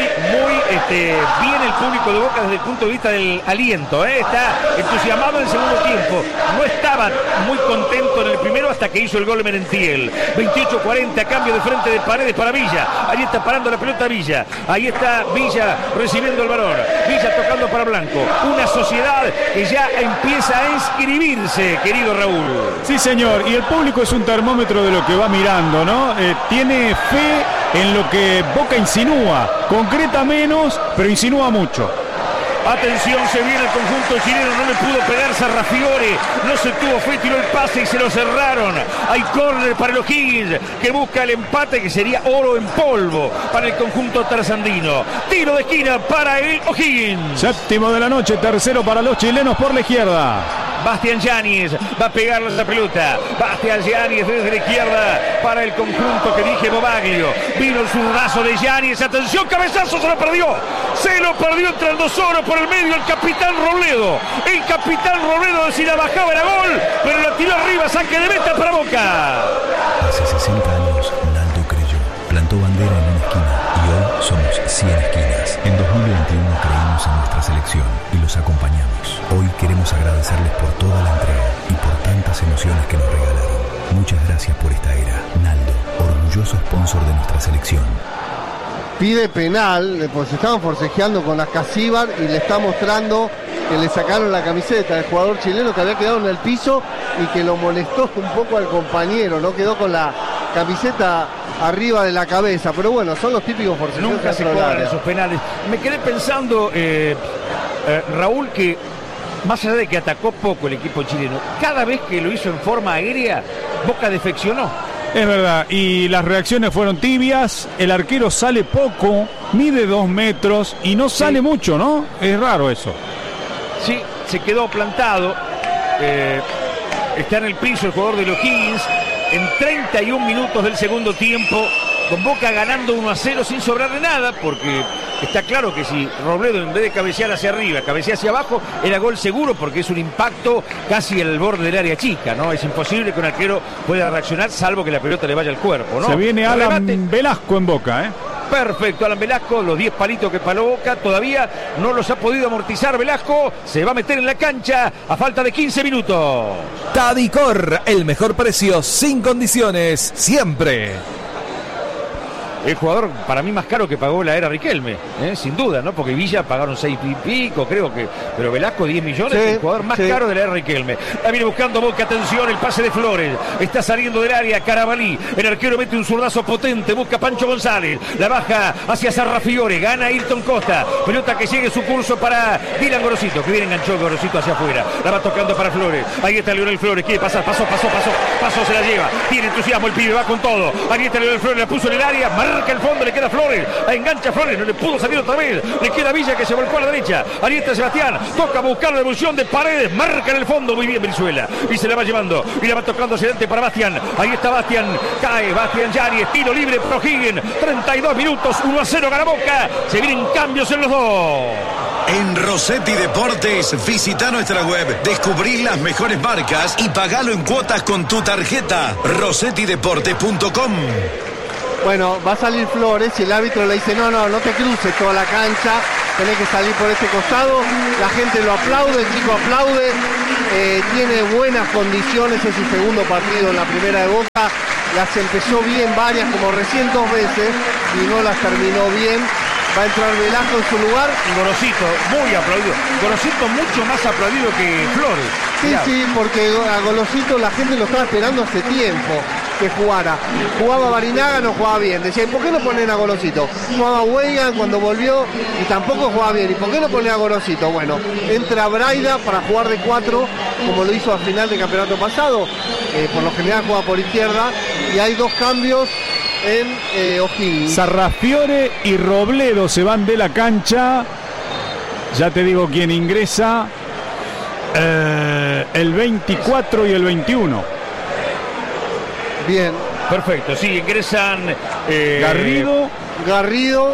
D: bien el público de Boca desde el punto de vista del aliento, está entusiasmado en el segundo tiempo, no estaba muy contento en el primero hasta que hizo el gol de Merentiel. 28-40, cambio de frente de Paredes para Villa, ahí está parando la pelota Villa, ahí está Villa recibiendo el balón, Villa tocando para Blanco, una sociedad que ya empieza a inscribirse, querido Raúl.
B: Sí, señor, y el público es un termómetro de lo que va mirando, ¿no? Tiene fe en lo que Boca insinúa, concreta menos, pero insinúa mucho.
D: Atención, se viene el conjunto chileno, no le pudo pegar Sarrafiore, no se tuvo fe, tiró el pase y se lo cerraron. Hay córner para el O'Higgins, que busca el empate, que sería oro en polvo para el conjunto tarzandino. Tiro de esquina para el O'Higgins.
B: Séptimo de la noche, tercero para los chilenos por la izquierda.
D: Bastián Yáñez va a pegarle esa pelota. Bastián Yáñez desde la izquierda para el conjunto que dirige Bobaglio. Vino el zurdazo de Yáñez. Atención, cabezazo, se lo perdió. Se lo perdió entre los Oro por el medio el capitán Robledo. El capitán Robledo, si la bajaba era gol, pero la tiró arriba, saque de meta para Boca.
I: Hace 60 años, Naldo creyó. Plantó bandera en una esquina y hoy somos 100 esquinas. En 2021 creímos en nuestra selección y los acompañamos. Hoy queremos agradecerles por toda la entrega y por tantas emociones que nos regalaron. Muchas gracias por esta era. Naldo, orgulloso sponsor de nuestra selección.
A: Pide penal, pues se estaban forcejeando con Ascasíbar y le está mostrando que le sacaron la camiseta del jugador chileno que había quedado en el piso y que lo molestó un poco al compañero, no quedó con la camiseta arriba de la cabeza, pero bueno, son los típicos forcejeos.
D: Nunca se cobran esos penales. Me quedé pensando, Raúl, que más allá de que atacó poco el equipo chileno, cada vez que lo hizo en forma aérea, Boca defeccionó.
B: Es verdad, y las reacciones fueron tibias, el arquero sale poco, mide 2 metros y no sale mucho, ¿no? Es raro eso.
D: Sí, se quedó plantado, está en el piso el jugador de los O'Higgins, en 31 minutos del segundo tiempo, con Boca ganando 1-0 sin sobrarle nada, porque está claro que si Robledo en vez de cabecear hacia arriba, cabecea hacia abajo, era gol seguro porque es un impacto casi al borde del área chica, ¿no? Es imposible que un arquero pueda reaccionar salvo que la pelota le vaya al cuerpo, ¿no?
B: Se viene Alan Velasco en Boca, ¿eh?
D: Perfecto, Alan Velasco, los 10 palitos que paró Boca, todavía no los ha podido amortizar Velasco, se va a meter en la cancha a falta de 15 minutos.
F: Tadicor, el mejor precio sin condiciones, siempre.
D: El jugador para mí más caro que pagó la era Riquelme, sin duda, ¿no? Porque Villa pagaron 6 y pico, creo que, pero Velasco 10 millones, sí, el jugador más caro de la era Riquelme. La viene buscando Boca, atención, el pase de Flores, está saliendo del área Carabalí, el arquero mete un zurdazo potente, busca Pancho González, la baja hacia Sarrafiore, gana Ayrton Costa, pelota que sigue su curso para Dylan Gorosito, que viene enganchó Gorosito hacia afuera, la va tocando para Flores, ahí está Leonel Flores, quiere pasar, pasó, se la lleva, tiene entusiasmo el pibe, va con todo, ahí está Leonel Flores, la puso en el área, marca el fondo, le queda Flores, engancha Flores, no le pudo salir otra vez, le queda Villa que se volcó a la derecha, ahí está Sebastián, toca buscar la devolución de Paredes, marca en el fondo, muy bien Brizuela, y se la va llevando, y la va tocando hacia adelante para Bastián, ahí está Bastián, cae Bastián Yáñez, tiro libre pro Higgins, 32 minutos, 1-0 gana Boca, se vienen cambios en los dos.
J: En Rossetti Deportes, visita nuestra web, descubrí las mejores marcas y pagalo en cuotas con tu tarjeta. RossettiDeportes.com.
A: Bueno, va a salir Flores y el árbitro le dice, no te cruces toda la cancha, tenés que salir por este costado. La gente lo aplaude, el chico aplaude, tiene buenas condiciones, es su segundo partido en la primera de Boca, las empezó bien varias, como recién 2 veces, y no las terminó bien. Va a entrar Velasco en su lugar.
D: Gorosito, muy aplaudido. Gorosito mucho más aplaudido que Flores.
A: Sí, porque a Gorosito la gente lo estaba esperando hace tiempo que jugara. Jugaba Barinaga, no jugaba bien. Decían, ¿por qué no ponen a Gorosito? Jugaba Weigan cuando volvió y tampoco jugaba bien. ¿Y por qué no ponen a Gorosito? Bueno, entra Braida para jugar de 4, como lo hizo al final del campeonato pasado. Por lo general juega por izquierda. Y hay 2 cambios en O'Higgins.
B: Sarrafiore y Robledo se van de la cancha. Ya te digo quién ingresa. El 24 y el 21.
A: Bien.
D: Perfecto, sí, ingresan
A: Garrido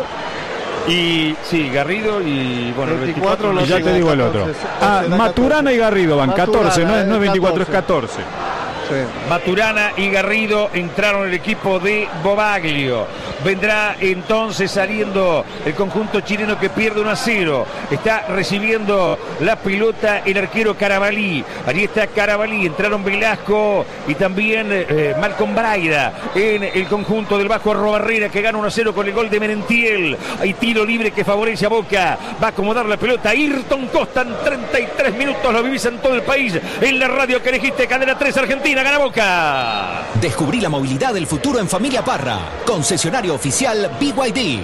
B: y
D: sí, Garrido y bueno, el 24
B: no, ya te digo 14, el otro. Maturana y Garrido van Maturana, 14, no es 24, 14. Es 14.
D: Sí. Maturana y Garrido entraron en el equipo de Bobaglio. Vendrá entonces saliendo el conjunto chileno que pierde 1-0. Está recibiendo la pelota el arquero Carabalí. Allí está Carabalí. Entraron Velasco y también Malcolm Braida en el conjunto del Bajo Arrobarrera, que gana 1-0 con el gol de Merentiel. Hay tiro libre que favorece a Boca. Va a acomodar la pelota Ayrton Costa en 33 minutos. Lo vivís en todo el país. En la radio que elegiste, Cadena 3 Argentina. Gana Boca.
M: Descubrí la movilidad del futuro en Familia Parra. Concesionario oficial BYD.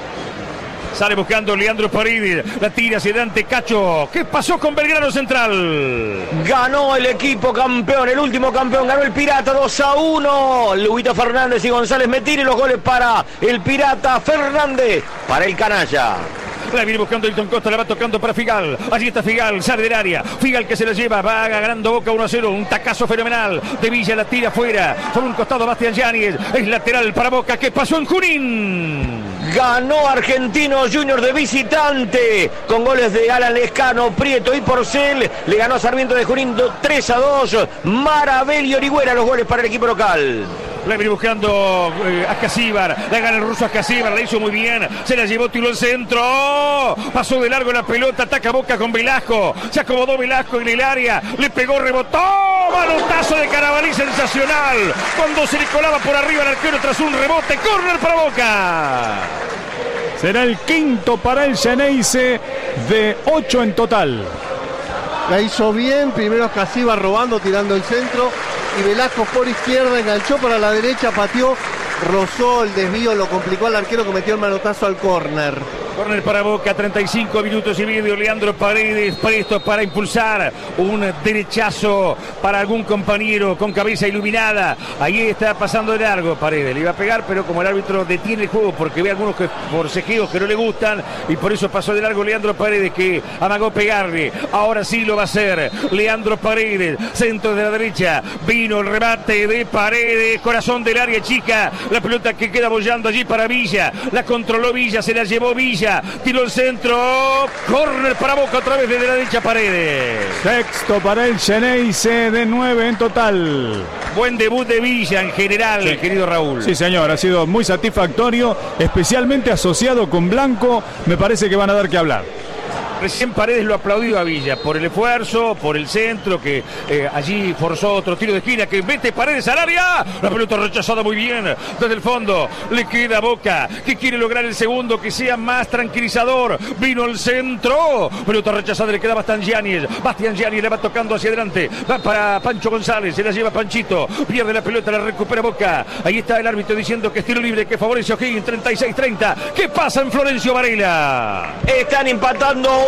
D: Sale buscando Leandro Paredes. La tira hacia adelante Cacho. ¿Qué pasó con Belgrano Central?
K: Ganó el equipo campeón, el último campeón. Ganó el Pirata 2-1. Luguito Fernández y González Metir. Y los goles para el Pirata, Fernández para el Canalla.
D: La viene buscando Hilton Costa, la va tocando para Figal. Allí está Figal, sale del área. Figal que se la lleva, va ganando Boca 1-0. Un tacazo fenomenal de Villa, la tira afuera. Por un costado Bastián Yáñez. Es lateral para Boca. ¿Qué pasó en Junín?
K: Ganó Argentinos Juniors de visitante con goles de Alan Lescano, Prieto y Porcel. Le ganó a Sarmiento de Junín 3-2. Marabel y Orihuela los goles para el equipo local.
D: La viene buscando Ascasíbar, la gana el ruso Ascasíbar, la hizo muy bien, se la llevó, tiró el centro, pasó de largo la pelota, ataca Boca con Velasco, se acomodó Velasco en el área, le pegó, rebotó, manotazo de Carabalí sensacional, cuando se le colaba por arriba al arquero tras un rebote, córner para Boca.
B: Será el quinto para el Xeneize de 8 en total.
A: La hizo bien, primero Ascasíbar robando, tirando el centro. Y Velasco por izquierda, enganchó para la derecha, pateó, rozó el desvío, lo complicó al arquero que metió el manotazo al córner.
D: Córner para Boca, 35 minutos y medio. Leandro Paredes presto para impulsar un derechazo para algún compañero con cabeza iluminada. Ahí está pasando de largo Paredes. Le iba a pegar, pero como el árbitro detiene el juego porque ve algunos forcejeos que no le gustan y por eso pasó de largo Leandro Paredes, que amagó pegarle. Ahora sí lo va a hacer Leandro Paredes. Centro de la derecha. Vino el remate de Paredes. Corazón del área chica. La pelota que queda bollando allí para Villa. La controló Villa, se la llevó Villa. Tiró el centro, córner para Boca otra vez desde la derecha Paredes.
B: Sexto para el Xeneize de 9 en total.
D: Buen debut de Villa en general, sí, querido Raúl.
B: Sí, señor, ha sido muy satisfactorio, especialmente asociado con Blanco, me parece que van a dar que hablar.
D: Recién Paredes lo aplaudió a Villa por el esfuerzo, por el centro, que allí forzó otro tiro de esquina, que mete Paredes al área. La pelota rechazada muy bien desde el fondo. Le queda Boca, que quiere lograr el segundo, que sea más tranquilizador. Vino el centro. Pelota rechazada, le queda Bastián Yáñez. Bastián Yáñez le va tocando hacia adelante. Va para Pancho González, se la lleva Panchito. Pierde la pelota, la recupera Boca. Ahí está el árbitro diciendo que es tiro libre, que favorece a O'Higgins, 36-30. ¿Qué pasa en Florencio Varela?
K: Están empatando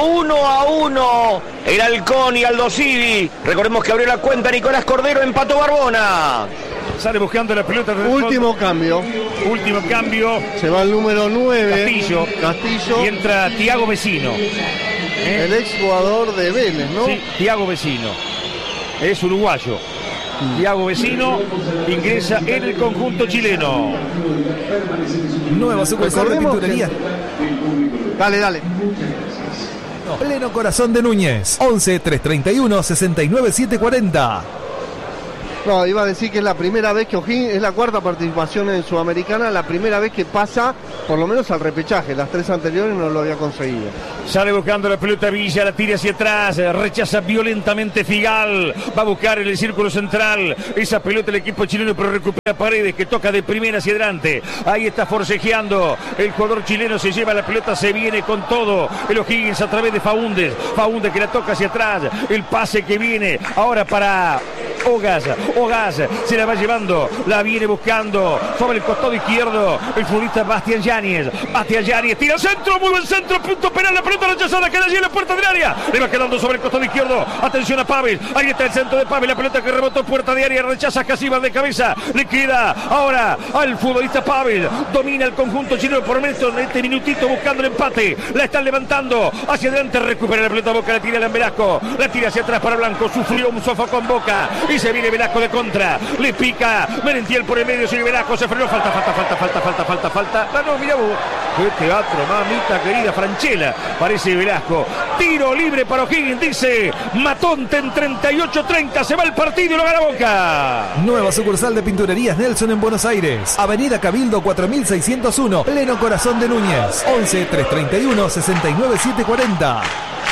K: 1-1 el Halcón y Aldo Civi. Recordemos que abrió la cuenta Nicolás Cordero, empató Barbona.
D: Sale buscando la pelota.
A: Último cambio.
D: Último cambio.
A: Se va el número 9.
D: Castillo. Y entra Thiago Vecino.
A: El exjugador de Vélez, ¿no?
D: Sí, Thiago Vecino. Es uruguayo. Thiago Vecino ingresa en el conjunto chileno.
F: Nueva sucursal de pinturería.
A: Dale.
F: Pleno Corazón de Núñez. 11 331 69 740.
A: No, iba a decir que es la primera vez que O'Higgins, es la cuarta participación en Sudamericana, la primera vez que pasa por lo menos al repechaje. Las 3 anteriores no lo había conseguido.
D: Sale buscando la pelota Villa, la tira hacia atrás, rechaza violentamente Figal, va a buscar en el círculo central esa pelota el equipo chileno, pero recupera Paredes, que toca de primera hacia adelante. Ahí está forcejeando el jugador chileno, se lleva la pelota, se viene con todo el O'Higgins a través de Faúndez que la toca hacia atrás, el pase que viene ahora para Ogas se la va llevando, la viene buscando sobre el costado izquierdo el futbolista Bastián Yáñez, tira al centro, muy buen centro, punto penal, la pelota rechazada, queda allí en la puerta del área, le va quedando sobre el costado izquierdo, atención a Paves, ahí está el centro de Paves, la pelota que rebotó puerta de área, rechaza Casíbar de cabeza, le queda ahora al futbolista Paves, domina el conjunto chileno por menos en este minutito buscando el empate, la están levantando hacia adelante, recupera la pelota Boca, la tira Velasco, la tira hacia atrás para Blanco, sufrió un sofá con Boca y se viene Velasco de contra, le pica Merentiel por el medio, sigue Velasco, se frenó, falta. No, mira vos, qué teatro, mamita querida, Franchella, parece Velasco, tiro libre para O'Higgins, dice Matonte en 38-30, se va el partido y lo gana Boca.
F: Nueva sucursal de Pinturerías Nelson en Buenos Aires, Avenida Cabildo 4601, Pleno Corazón de Núñez, 11 331 69 740.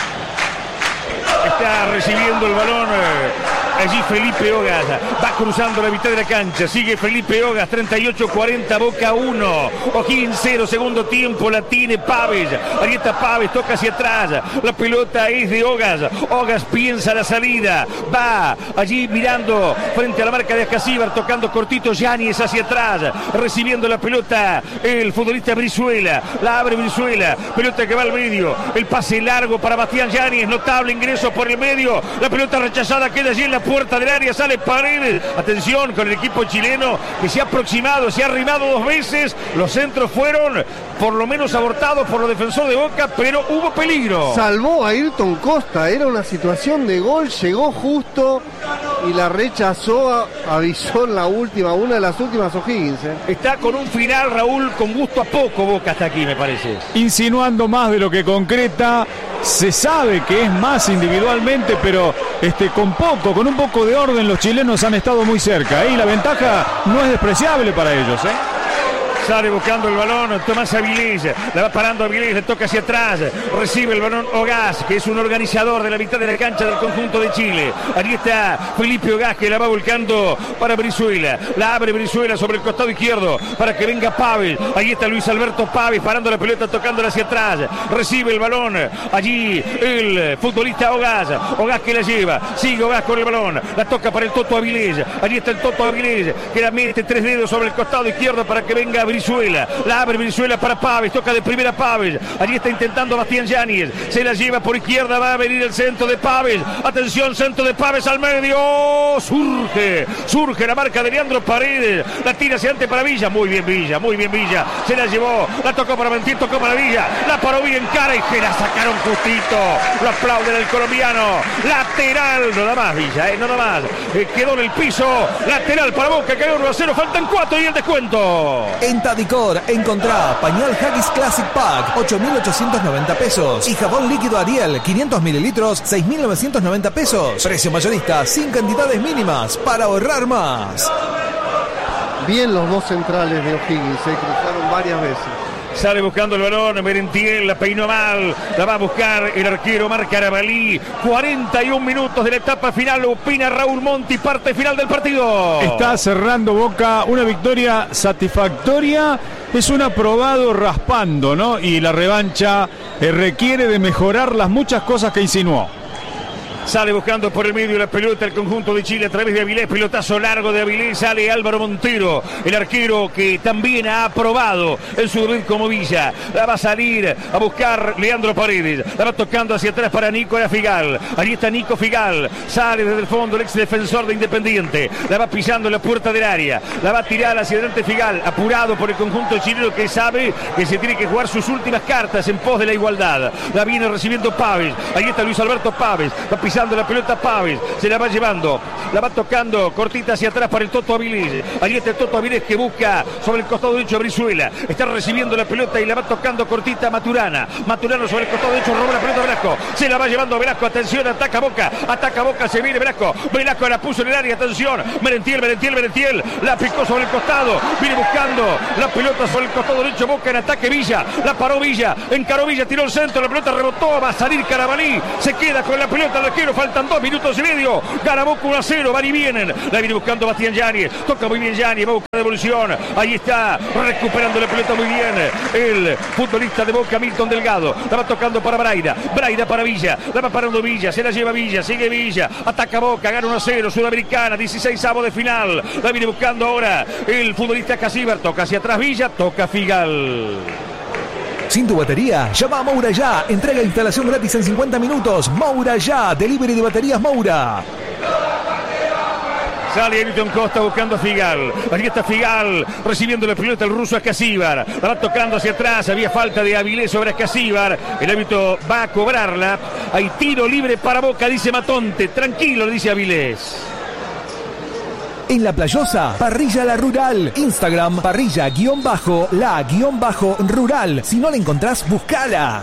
D: Está recibiendo el balón allí Felipe Ogas, va cruzando la mitad de la cancha, sigue Felipe Ogas, 38-40, Boca 1, O'Higgins 0, segundo tiempo, la tiene Paves, ahí está Paves, toca hacia atrás, la pelota es de Ogas piensa la salida, va allí mirando frente a la marca de Ascasíbar, tocando cortito Yáñez hacia atrás, recibiendo la pelota el futbolista Brizuela, la abre Brizuela, pelota que va al medio, el pase largo para Bastián Yáñez, notable ingreso por el medio, la pelota rechazada queda allí en la puerta del área, sale Paredes, atención con el equipo chileno que se ha aproximado, se ha arrimado 2 veces, los centros fueron por lo menos abortados por los defensores de Boca, pero hubo peligro.
A: Salvó a Ayrton Costa, era una situación de gol, llegó justo y la rechazó, avisó en la última, una de las últimas O'Higgins.
D: Está con un final, Raúl, con gusto a poco Boca hasta aquí, me parece.
B: Insinuando más de lo que concreta, se sabe que es más individualmente, pero con un poco de orden los chilenos han estado muy cerca, y la ventaja no es despreciable para ellos.
D: Sale buscando el balón Tomás Avilés, la va parando Avilés, le toca hacia atrás, recibe el balón Ogas, que es un organizador de la mitad de la cancha del conjunto de Chile. Allí está Felipe Ogas, que la va volcando para Brizuela, la abre Brizuela sobre el costado izquierdo para que venga Paves. Allí está Luis Alberto Paves parando la pelota, tocándola hacia atrás, recibe el balón allí el futbolista Ogas que la lleva, sigue Ogas con el balón, la toca para el Toto Avilés, allí está el Toto Avilés, que la mete 3 dedos sobre el costado izquierdo para que venga Brizuela, la abre Brizuela para Paves, toca de primera Paves, allí está intentando Bastián Yáñez, se la lleva por izquierda, va a venir el centro de Paves, atención, centro de Paves al medio, surge la marca de Leandro Paredes, la tira hacia adelante para Villa, muy bien Villa, se la llevó, la tocó para Mentir, tocó para Villa, la paró bien cara y que la sacaron justito, lo aplauden el colombiano, lateral, nada más Villa, nada más, quedó en el piso, lateral para Boca, cayó 1-0, faltan 4 y el descuento.
F: En Tadicor encontrá pañal Haggis Classic Pack, 8.890 pesos. Y jabón líquido Ariel, 500 mililitros, 6.990 pesos. Precio mayorista, sin cantidades mínimas, para ahorrar más.
A: Bien los dos centrales de O'Higgins, se cruzaron varias veces.
D: Sale buscando el balón, Merentiel, la peinó mal, la va a buscar el arquero Marc Carabalí. 41 minutos de la etapa final, opina Raúl Monti, parte final del partido.
B: Está cerrando Boca, una victoria satisfactoria, es un aprobado raspando, ¿no? Y la revancha requiere de mejorar las muchas cosas que insinuó.
D: Sale buscando por el medio la pelota el conjunto de Chile a través de Avilés. Pelotazo largo de Avilés. Sale Álvaro Montero, el arquero que también ha aprobado el Sudamérica como Villa. La va a salir a buscar Leandro Paredes. La va tocando hacia atrás para Nicolás Figal. Ahí está Nico Figal. Sale desde el fondo el ex defensor de Independiente. La va pisando en la puerta del área. La va a tirar hacia adelante Figal. Apurado por el conjunto chileno que sabe que se tiene que jugar sus últimas cartas en pos de la igualdad. La viene recibiendo Pávez. Ahí está Luis Alberto Pávez. Va pisando la pelota Pávez. Se la va llevando. La va tocando cortita hacia atrás para el Toto Avilés. Ahí está el Toto Avilés que busca sobre el costado derecho a Brizuela. Está recibiendo la pelota y la va tocando cortita Maturana. Maturano sobre el costado derecho roba la pelota Velasco. Se la va llevando Velasco. Atención, ataca Boca, se viene Velasco. Velasco la puso en el área. Atención. Merentiel. La picó sobre el costado. Viene buscando la pelota sobre el costado derecho. Boca en ataque Villa. La paró Villa. Encaró Villa. Tiró el centro. La pelota rebotó. Va a salir Carabalí. Se queda con la pelota al arquero. Faltan 2 minutos y medio. Gana Boca 1-0. Van y vienen. La viene buscando Bastián Yáñez. Toca muy bien Yáñez. Va a buscar devolución. Ahí está. Recuperando la pelota muy bien. El futbolista de Boca, Milton Delgado. La va tocando para Braida. Braida para Villa. La va parando Villa. Se la lleva Villa. Sigue Villa. Ataca Boca. Gana 1-0. Sudamericana. 16avo de final. La viene buscando ahora el futbolista Casíbar. Toca hacia atrás Villa. Toca Figal.
F: Sin tu batería, llama a Moura Ya. Entrega e instalación gratis en 50 minutos. Moura Ya. Delivery de baterías Moura.
D: Sale Ayrton Costa buscando a Figal. Aquí está Figal recibiendo la pelota el ruso Ascasíbar. La va tocando hacia atrás. Había falta de Avilés sobre Ascasíbar. El árbitro va a cobrarla. Hay tiro libre para Boca, dice Matonte. Tranquilo, le dice Avilés.
F: En La Playosa, Parrilla La Rural. Instagram, parrilla_la_rural. Si no la encontrás, buscala.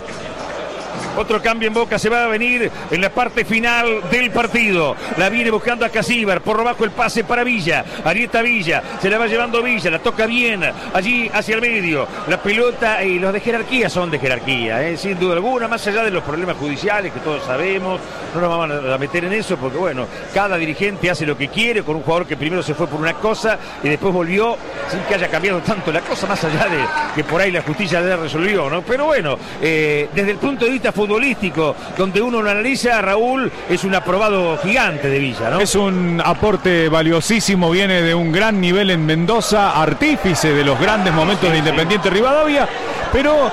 D: Otro cambio en Boca se va a venir en la parte final del partido. La viene buscando a Casíbar. Por abajo el pase para Villa. Arieta Villa. Se la va llevando Villa. La toca bien. Allí hacia el medio. La pelota y los de jerarquía son de jerarquía. Sin duda alguna. Más allá de los problemas judiciales que todos sabemos. No nos vamos a meter en eso porque bueno, cada dirigente hace lo que quiere con un jugador que primero se fue por una cosa y después volvió sin que haya cambiado tanto la cosa. Más allá de que por ahí la justicia ya resolvió, ¿no? Pero bueno, desde el punto de vista futbolístico, donde uno lo analiza, Raúl, es un aprobado gigante de Villa, ¿no?
B: Es un aporte valiosísimo, viene de un gran nivel en Mendoza, artífice de los grandes momentos de Independiente Rivadavia, pero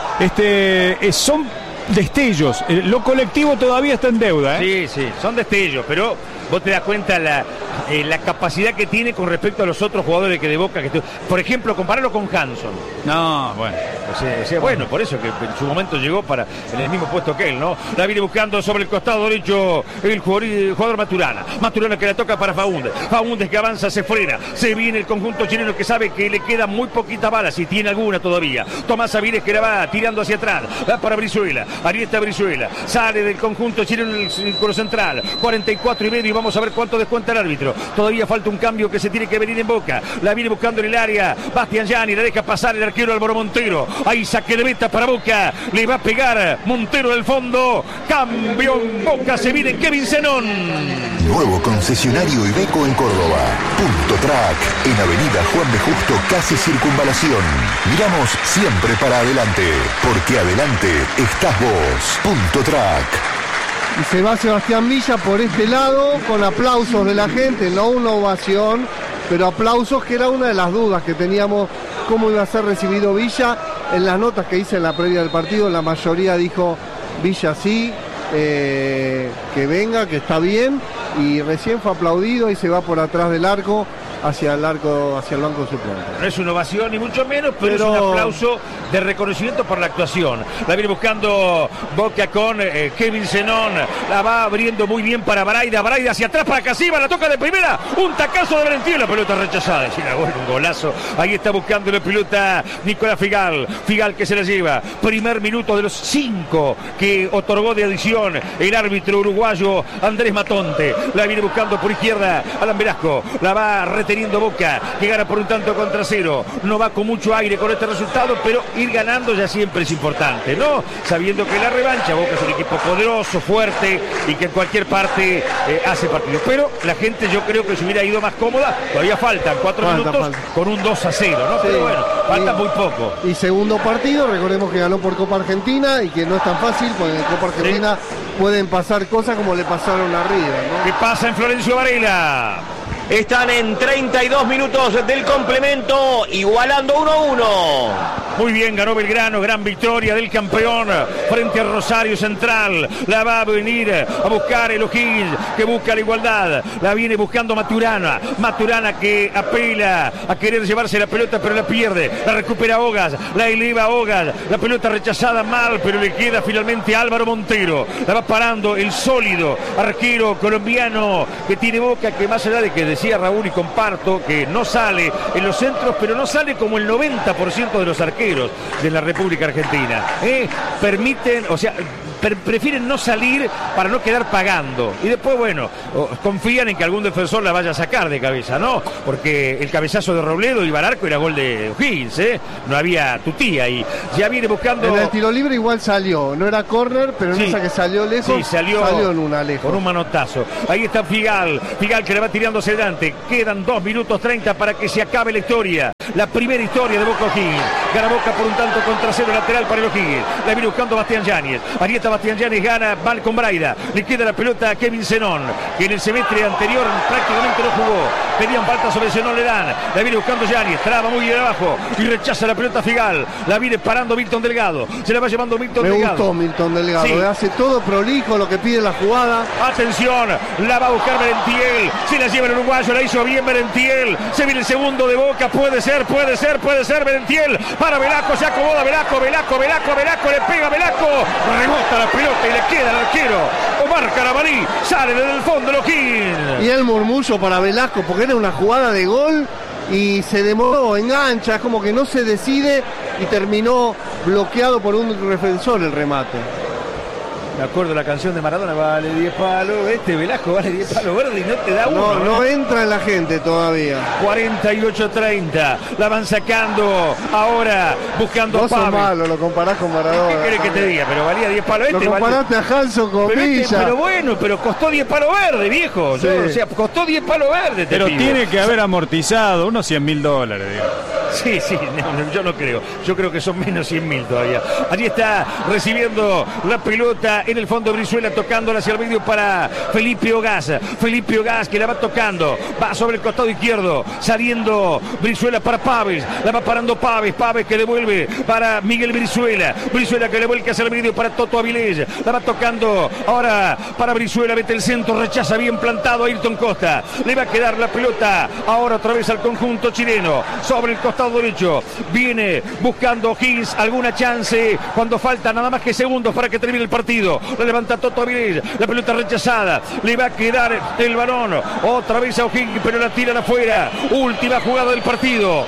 B: son destellos, lo colectivo todavía está en deuda,
D: Sí, son destellos, pero vos te das cuenta la capacidad que tiene con respecto a los otros jugadores que de Boca, por ejemplo, compararlo con Hanson.
B: No, bueno.
D: Bueno, por eso que en su momento llegó en el mismo puesto que él, ¿no? La viene buscando sobre el costado derecho el jugador Maturana. Maturana que la toca para Faúndez. Faúndez que avanza, se frena. Se viene el conjunto chileno que sabe que le queda muy poquita bala, si tiene alguna todavía. Tomás Avilés que la va tirando hacia atrás. Va para Brizuela. Ahí está Brizuela. Sale del conjunto chileno el círculo central. 44 y medio. Y vamos a ver cuánto descuenta el árbitro. Todavía falta un cambio que se tiene que venir en Boca. La viene buscando en el área Bastián Yáñez. La deja pasar el arquero Álvaro Montero. Ahí saque de meta para Boca. Le va a pegar Montero del fondo. Cambio en Boca. Se viene Kevin Zenón.
L: Nuevo concesionario Iveco en Córdoba. Punto Track. En Avenida Juan B. Justo, casi Circunvalación. Miramos siempre para adelante. Porque adelante estás vos. Punto Track.
A: Y se va Sebastián Villa por este lado, con aplausos de la gente, no una ovación, pero aplausos, que era una de las dudas que teníamos, cómo iba a ser recibido Villa. En las notas que hice en la previa del partido, la mayoría dijo Villa sí, que venga, que está bien, y recién fue aplaudido y se va por atrás del arco, hacia el banco suplente.
D: No es una ovación ni mucho menos, pero es un aplauso de reconocimiento por la actuación. La viene buscando Boca con Kevin Zenón. La va abriendo muy bien para Braida. Braida hacia atrás para Casíbar. La toca de primera. Un tacazo de Valentín. La pelota rechazada. Un golazo. Ahí está buscando la pelota Nicolás Figal. Figal que se la lleva. Primer minuto de los 5 que otorgó de adición el árbitro uruguayo Andrés Matonte. La viene buscando por izquierda Alan Velasco. La va reteniendo Boca, que gana por un tanto contra cero. No va con mucho aire con este resultado, pero ir ganando ya siempre es importante, ¿no? Sabiendo que la revancha, Boca es un equipo poderoso, fuerte y que en cualquier parte hace partido. Pero la gente, yo creo que se hubiera ido más cómoda. Todavía faltan 4 minutos con un 2-0, ¿no? Sí, pero bueno, falta muy poco.
A: Y segundo partido, recordemos que ganó por Copa Argentina y que no es tan fácil, porque en Copa Argentina pueden pasar cosas como le pasaron a River, ¿no?
D: ¿Qué pasa en Florencio Varela?
K: Están en 32 minutos del complemento, igualando 1-1.
D: Muy bien, ganó Belgrano, gran victoria del campeón frente a Rosario Central. La va a venir a buscar el O'Higgins, que busca la igualdad. La viene buscando Maturana. Maturana que apela a querer llevarse la pelota, pero la pierde. La recupera Ogas, la eleva Ogas. La pelota rechazada mal, pero le queda finalmente a Álvaro Montero. La va parando el sólido arquero colombiano que tiene Boca, que más allá de que decía Raúl y comparto que no sale en los centros, pero no sale como el 90% de los arqueros de la República Argentina. Permiten, o sea, prefieren no salir para no quedar pagando. Y después, bueno, confían en que algún defensor la vaya a sacar de cabeza, ¿no? Porque el cabezazo de Robledo iba al arco, era gol de O'Higgins, no había tutía y ya viene buscando.
A: En el tiro libre igual salió, no era córner, pero en esa que salió lejos,
D: sí, salió
A: en una lejos.
D: Con un manotazo. Ahí está Figal que le va tirando hacia adelante. Quedan 2 minutos 30 para que se acabe la historia. La primera historia de Boca O'Higgins. Gana Boca por un tanto contra cero lateral para el O'Higgins. La viene buscando Bastián Yáñez. Arieta Bastián Yáñez gana mal con Braida. Le queda la pelota a Kevin Zenón, que en el semestre anterior prácticamente no jugó. Pedían falta sobre Zenón, le dan. La viene buscando Yáñez. Traba muy bien abajo y rechaza la pelota Figal. La viene parando Milton Delgado. Se la va llevando Milton Delgado.
A: Me gustó Milton Delgado.
D: Sí.
A: Hace todo prolijo lo que pide la jugada.
D: Atención, la va a buscar Merentiel. Se la lleva el uruguayo, la hizo bien Merentiel. Se viene el segundo de Boca. Puede ser Merentiel. Para Velasco, se acomoda Velasco, le pega Velasco. Rebota la pelota y le queda al arquero Omar Carabalí. Sale desde el fondo el O'Higgins.
A: Y el murmullo para Velasco, porque era una jugada de gol y se demoró, engancha, como que no se decide y terminó bloqueado por un defensor el remate.
D: Me acuerdo de la canción de Maradona, vale 10 palos, Velasco vale 10 palos verde y no te da uno.
A: No entra en la gente todavía.
D: 48-30, la van sacando ahora, buscando
A: a Pablo.
D: No sos
A: malo, lo comparás con Maradona.
D: ¿Qué querés que te diga? Pero valía 10 palos
A: Lo comparaste a Hanson con Villa.
D: Pero bueno, pero costó 10 palos verdes, viejo.
A: Sí.
D: O sea, costó 10 palos verdes.
B: Pero tiene que haber amortizado unos $100.000, digo.
D: Sí, yo no creo. Yo creo que son menos 100.000 todavía. Allí está recibiendo la pelota en el fondo Brizuela, tocándola hacia el medio para Felipe Ogaz. Felipe Ogaz que la va tocando. Va sobre el costado izquierdo. Saliendo Brizuela para Paves. La va parando Paves. Paves que devuelve para Miguel Brizuela. Brizuela que le vuelve hacia el medio para Toto Avilés. La va tocando ahora para Brizuela. Vete el centro. Rechaza bien plantado a Ayrton Costa. Le va a quedar la pelota ahora otra vez al conjunto chileno. Sobre el costado derecho viene buscando O'Higgins alguna chance cuando falta nada más que segundos para que termine el partido. La levanta Toto Avilés, la pelota rechazada, le va a quedar el balón otra vez a O'Higgins, pero la tiran afuera. Última jugada del partido,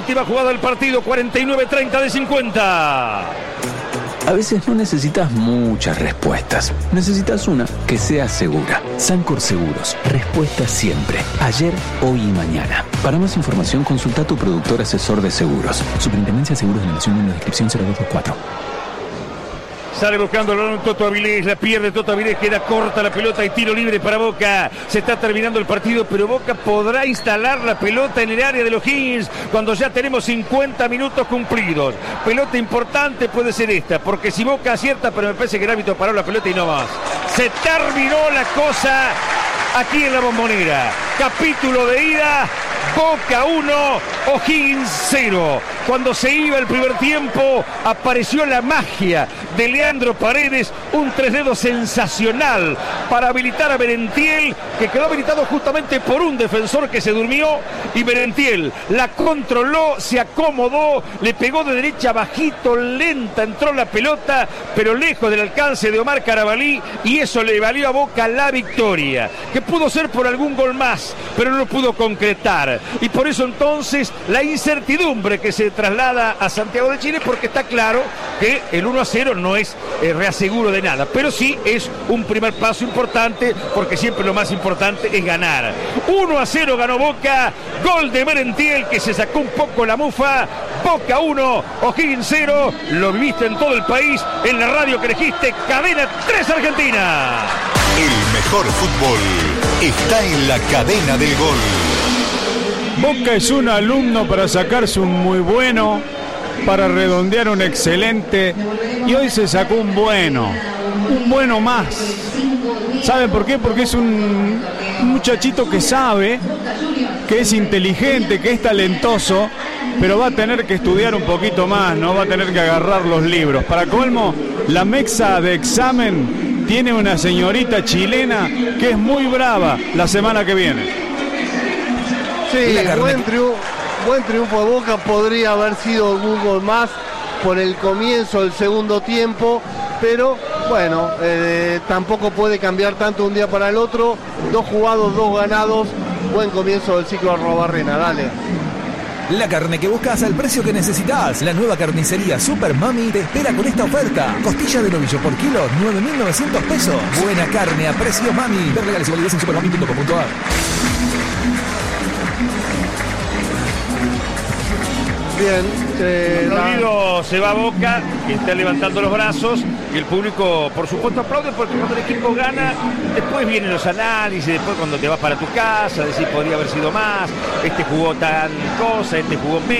D: 49-30 de 50.
C: A veces no necesitas muchas respuestas. Necesitas una que sea segura. Sancor Seguros. Respuesta siempre. Ayer, hoy y mañana. Para más información, consulta a tu productor asesor de seguros. Superintendencia de Seguros de la Nación, número de inscripción 0224.
D: Sale buscando el balón Toto Avilés, la pierde Toto Avilés, queda corta la pelota y tiro libre para Boca. Se está terminando el partido, pero Boca podrá instalar la pelota en el área de los O'Higgins cuando ya tenemos 50 minutos cumplidos. Pelota importante puede ser esta, porque si Boca acierta, pero me parece que el árbitro paró la pelota y no más. Se terminó la cosa aquí en la Bombonera. Capítulo de ida. Boca 1, O'Higgins 0. Cuando se iba el primer tiempo, apareció la magia de Leandro Paredes, un 3 dedos sensacional para habilitar a Merentiel, que quedó habilitado justamente por un defensor que se durmió, y Merentiel la controló, se acomodó, le pegó de derecha bajito, lenta, entró la pelota, pero lejos del alcance de Omar Carabalí, y eso le valió a Boca la victoria, que pudo ser por algún gol más, pero no lo pudo concretar. Y por eso entonces la incertidumbre que se traslada a Santiago de Chile, porque está claro que el 1-0 no es reaseguro de nada, pero sí es un primer paso importante, porque siempre lo más importante es ganar. 1-0 ganó Boca, gol de Merentiel que se sacó un poco la mufa. Boca 1, O'Higgins 0, lo viviste en todo el país, en la radio que elegiste, Cadena 3 Argentina.
L: El mejor fútbol está en la Cadena del Gol.
B: Boca es un alumno para sacarse un muy bueno para redondear un excelente, y hoy se sacó un bueno más. ¿Saben por qué? Porque es un muchachito que sabe, que es inteligente, que es talentoso, pero va a tener que estudiar un poquito más, ¿no? Va a tener que agarrar los libros. Para colmo, la mexa de examen tiene una señorita chilena que es muy brava la semana que viene.
A: Sí, buen triunfo de Boca, podría haber sido un gol más por el comienzo del segundo tiempo, pero bueno, tampoco puede cambiar tanto un día para el otro. 2 jugados, 2 ganados, buen comienzo del ciclo Arrobarrena, dale.
F: La carne que buscas al precio que necesitas. La nueva carnicería Super Mami te espera con esta oferta. Costilla de novillo por kilo, 9.900 pesos. Buena carne a precio Mami. Ver legales y validez en supermami.com.ar.
A: Bien,
D: Olvido se va a Boca, que está levantando los brazos, y el público por supuesto aplaude, porque cuando el equipo gana, después vienen los análisis, después cuando te vas para tu casa, decir podría haber sido más, este jugó tal cosa, este jugó menos.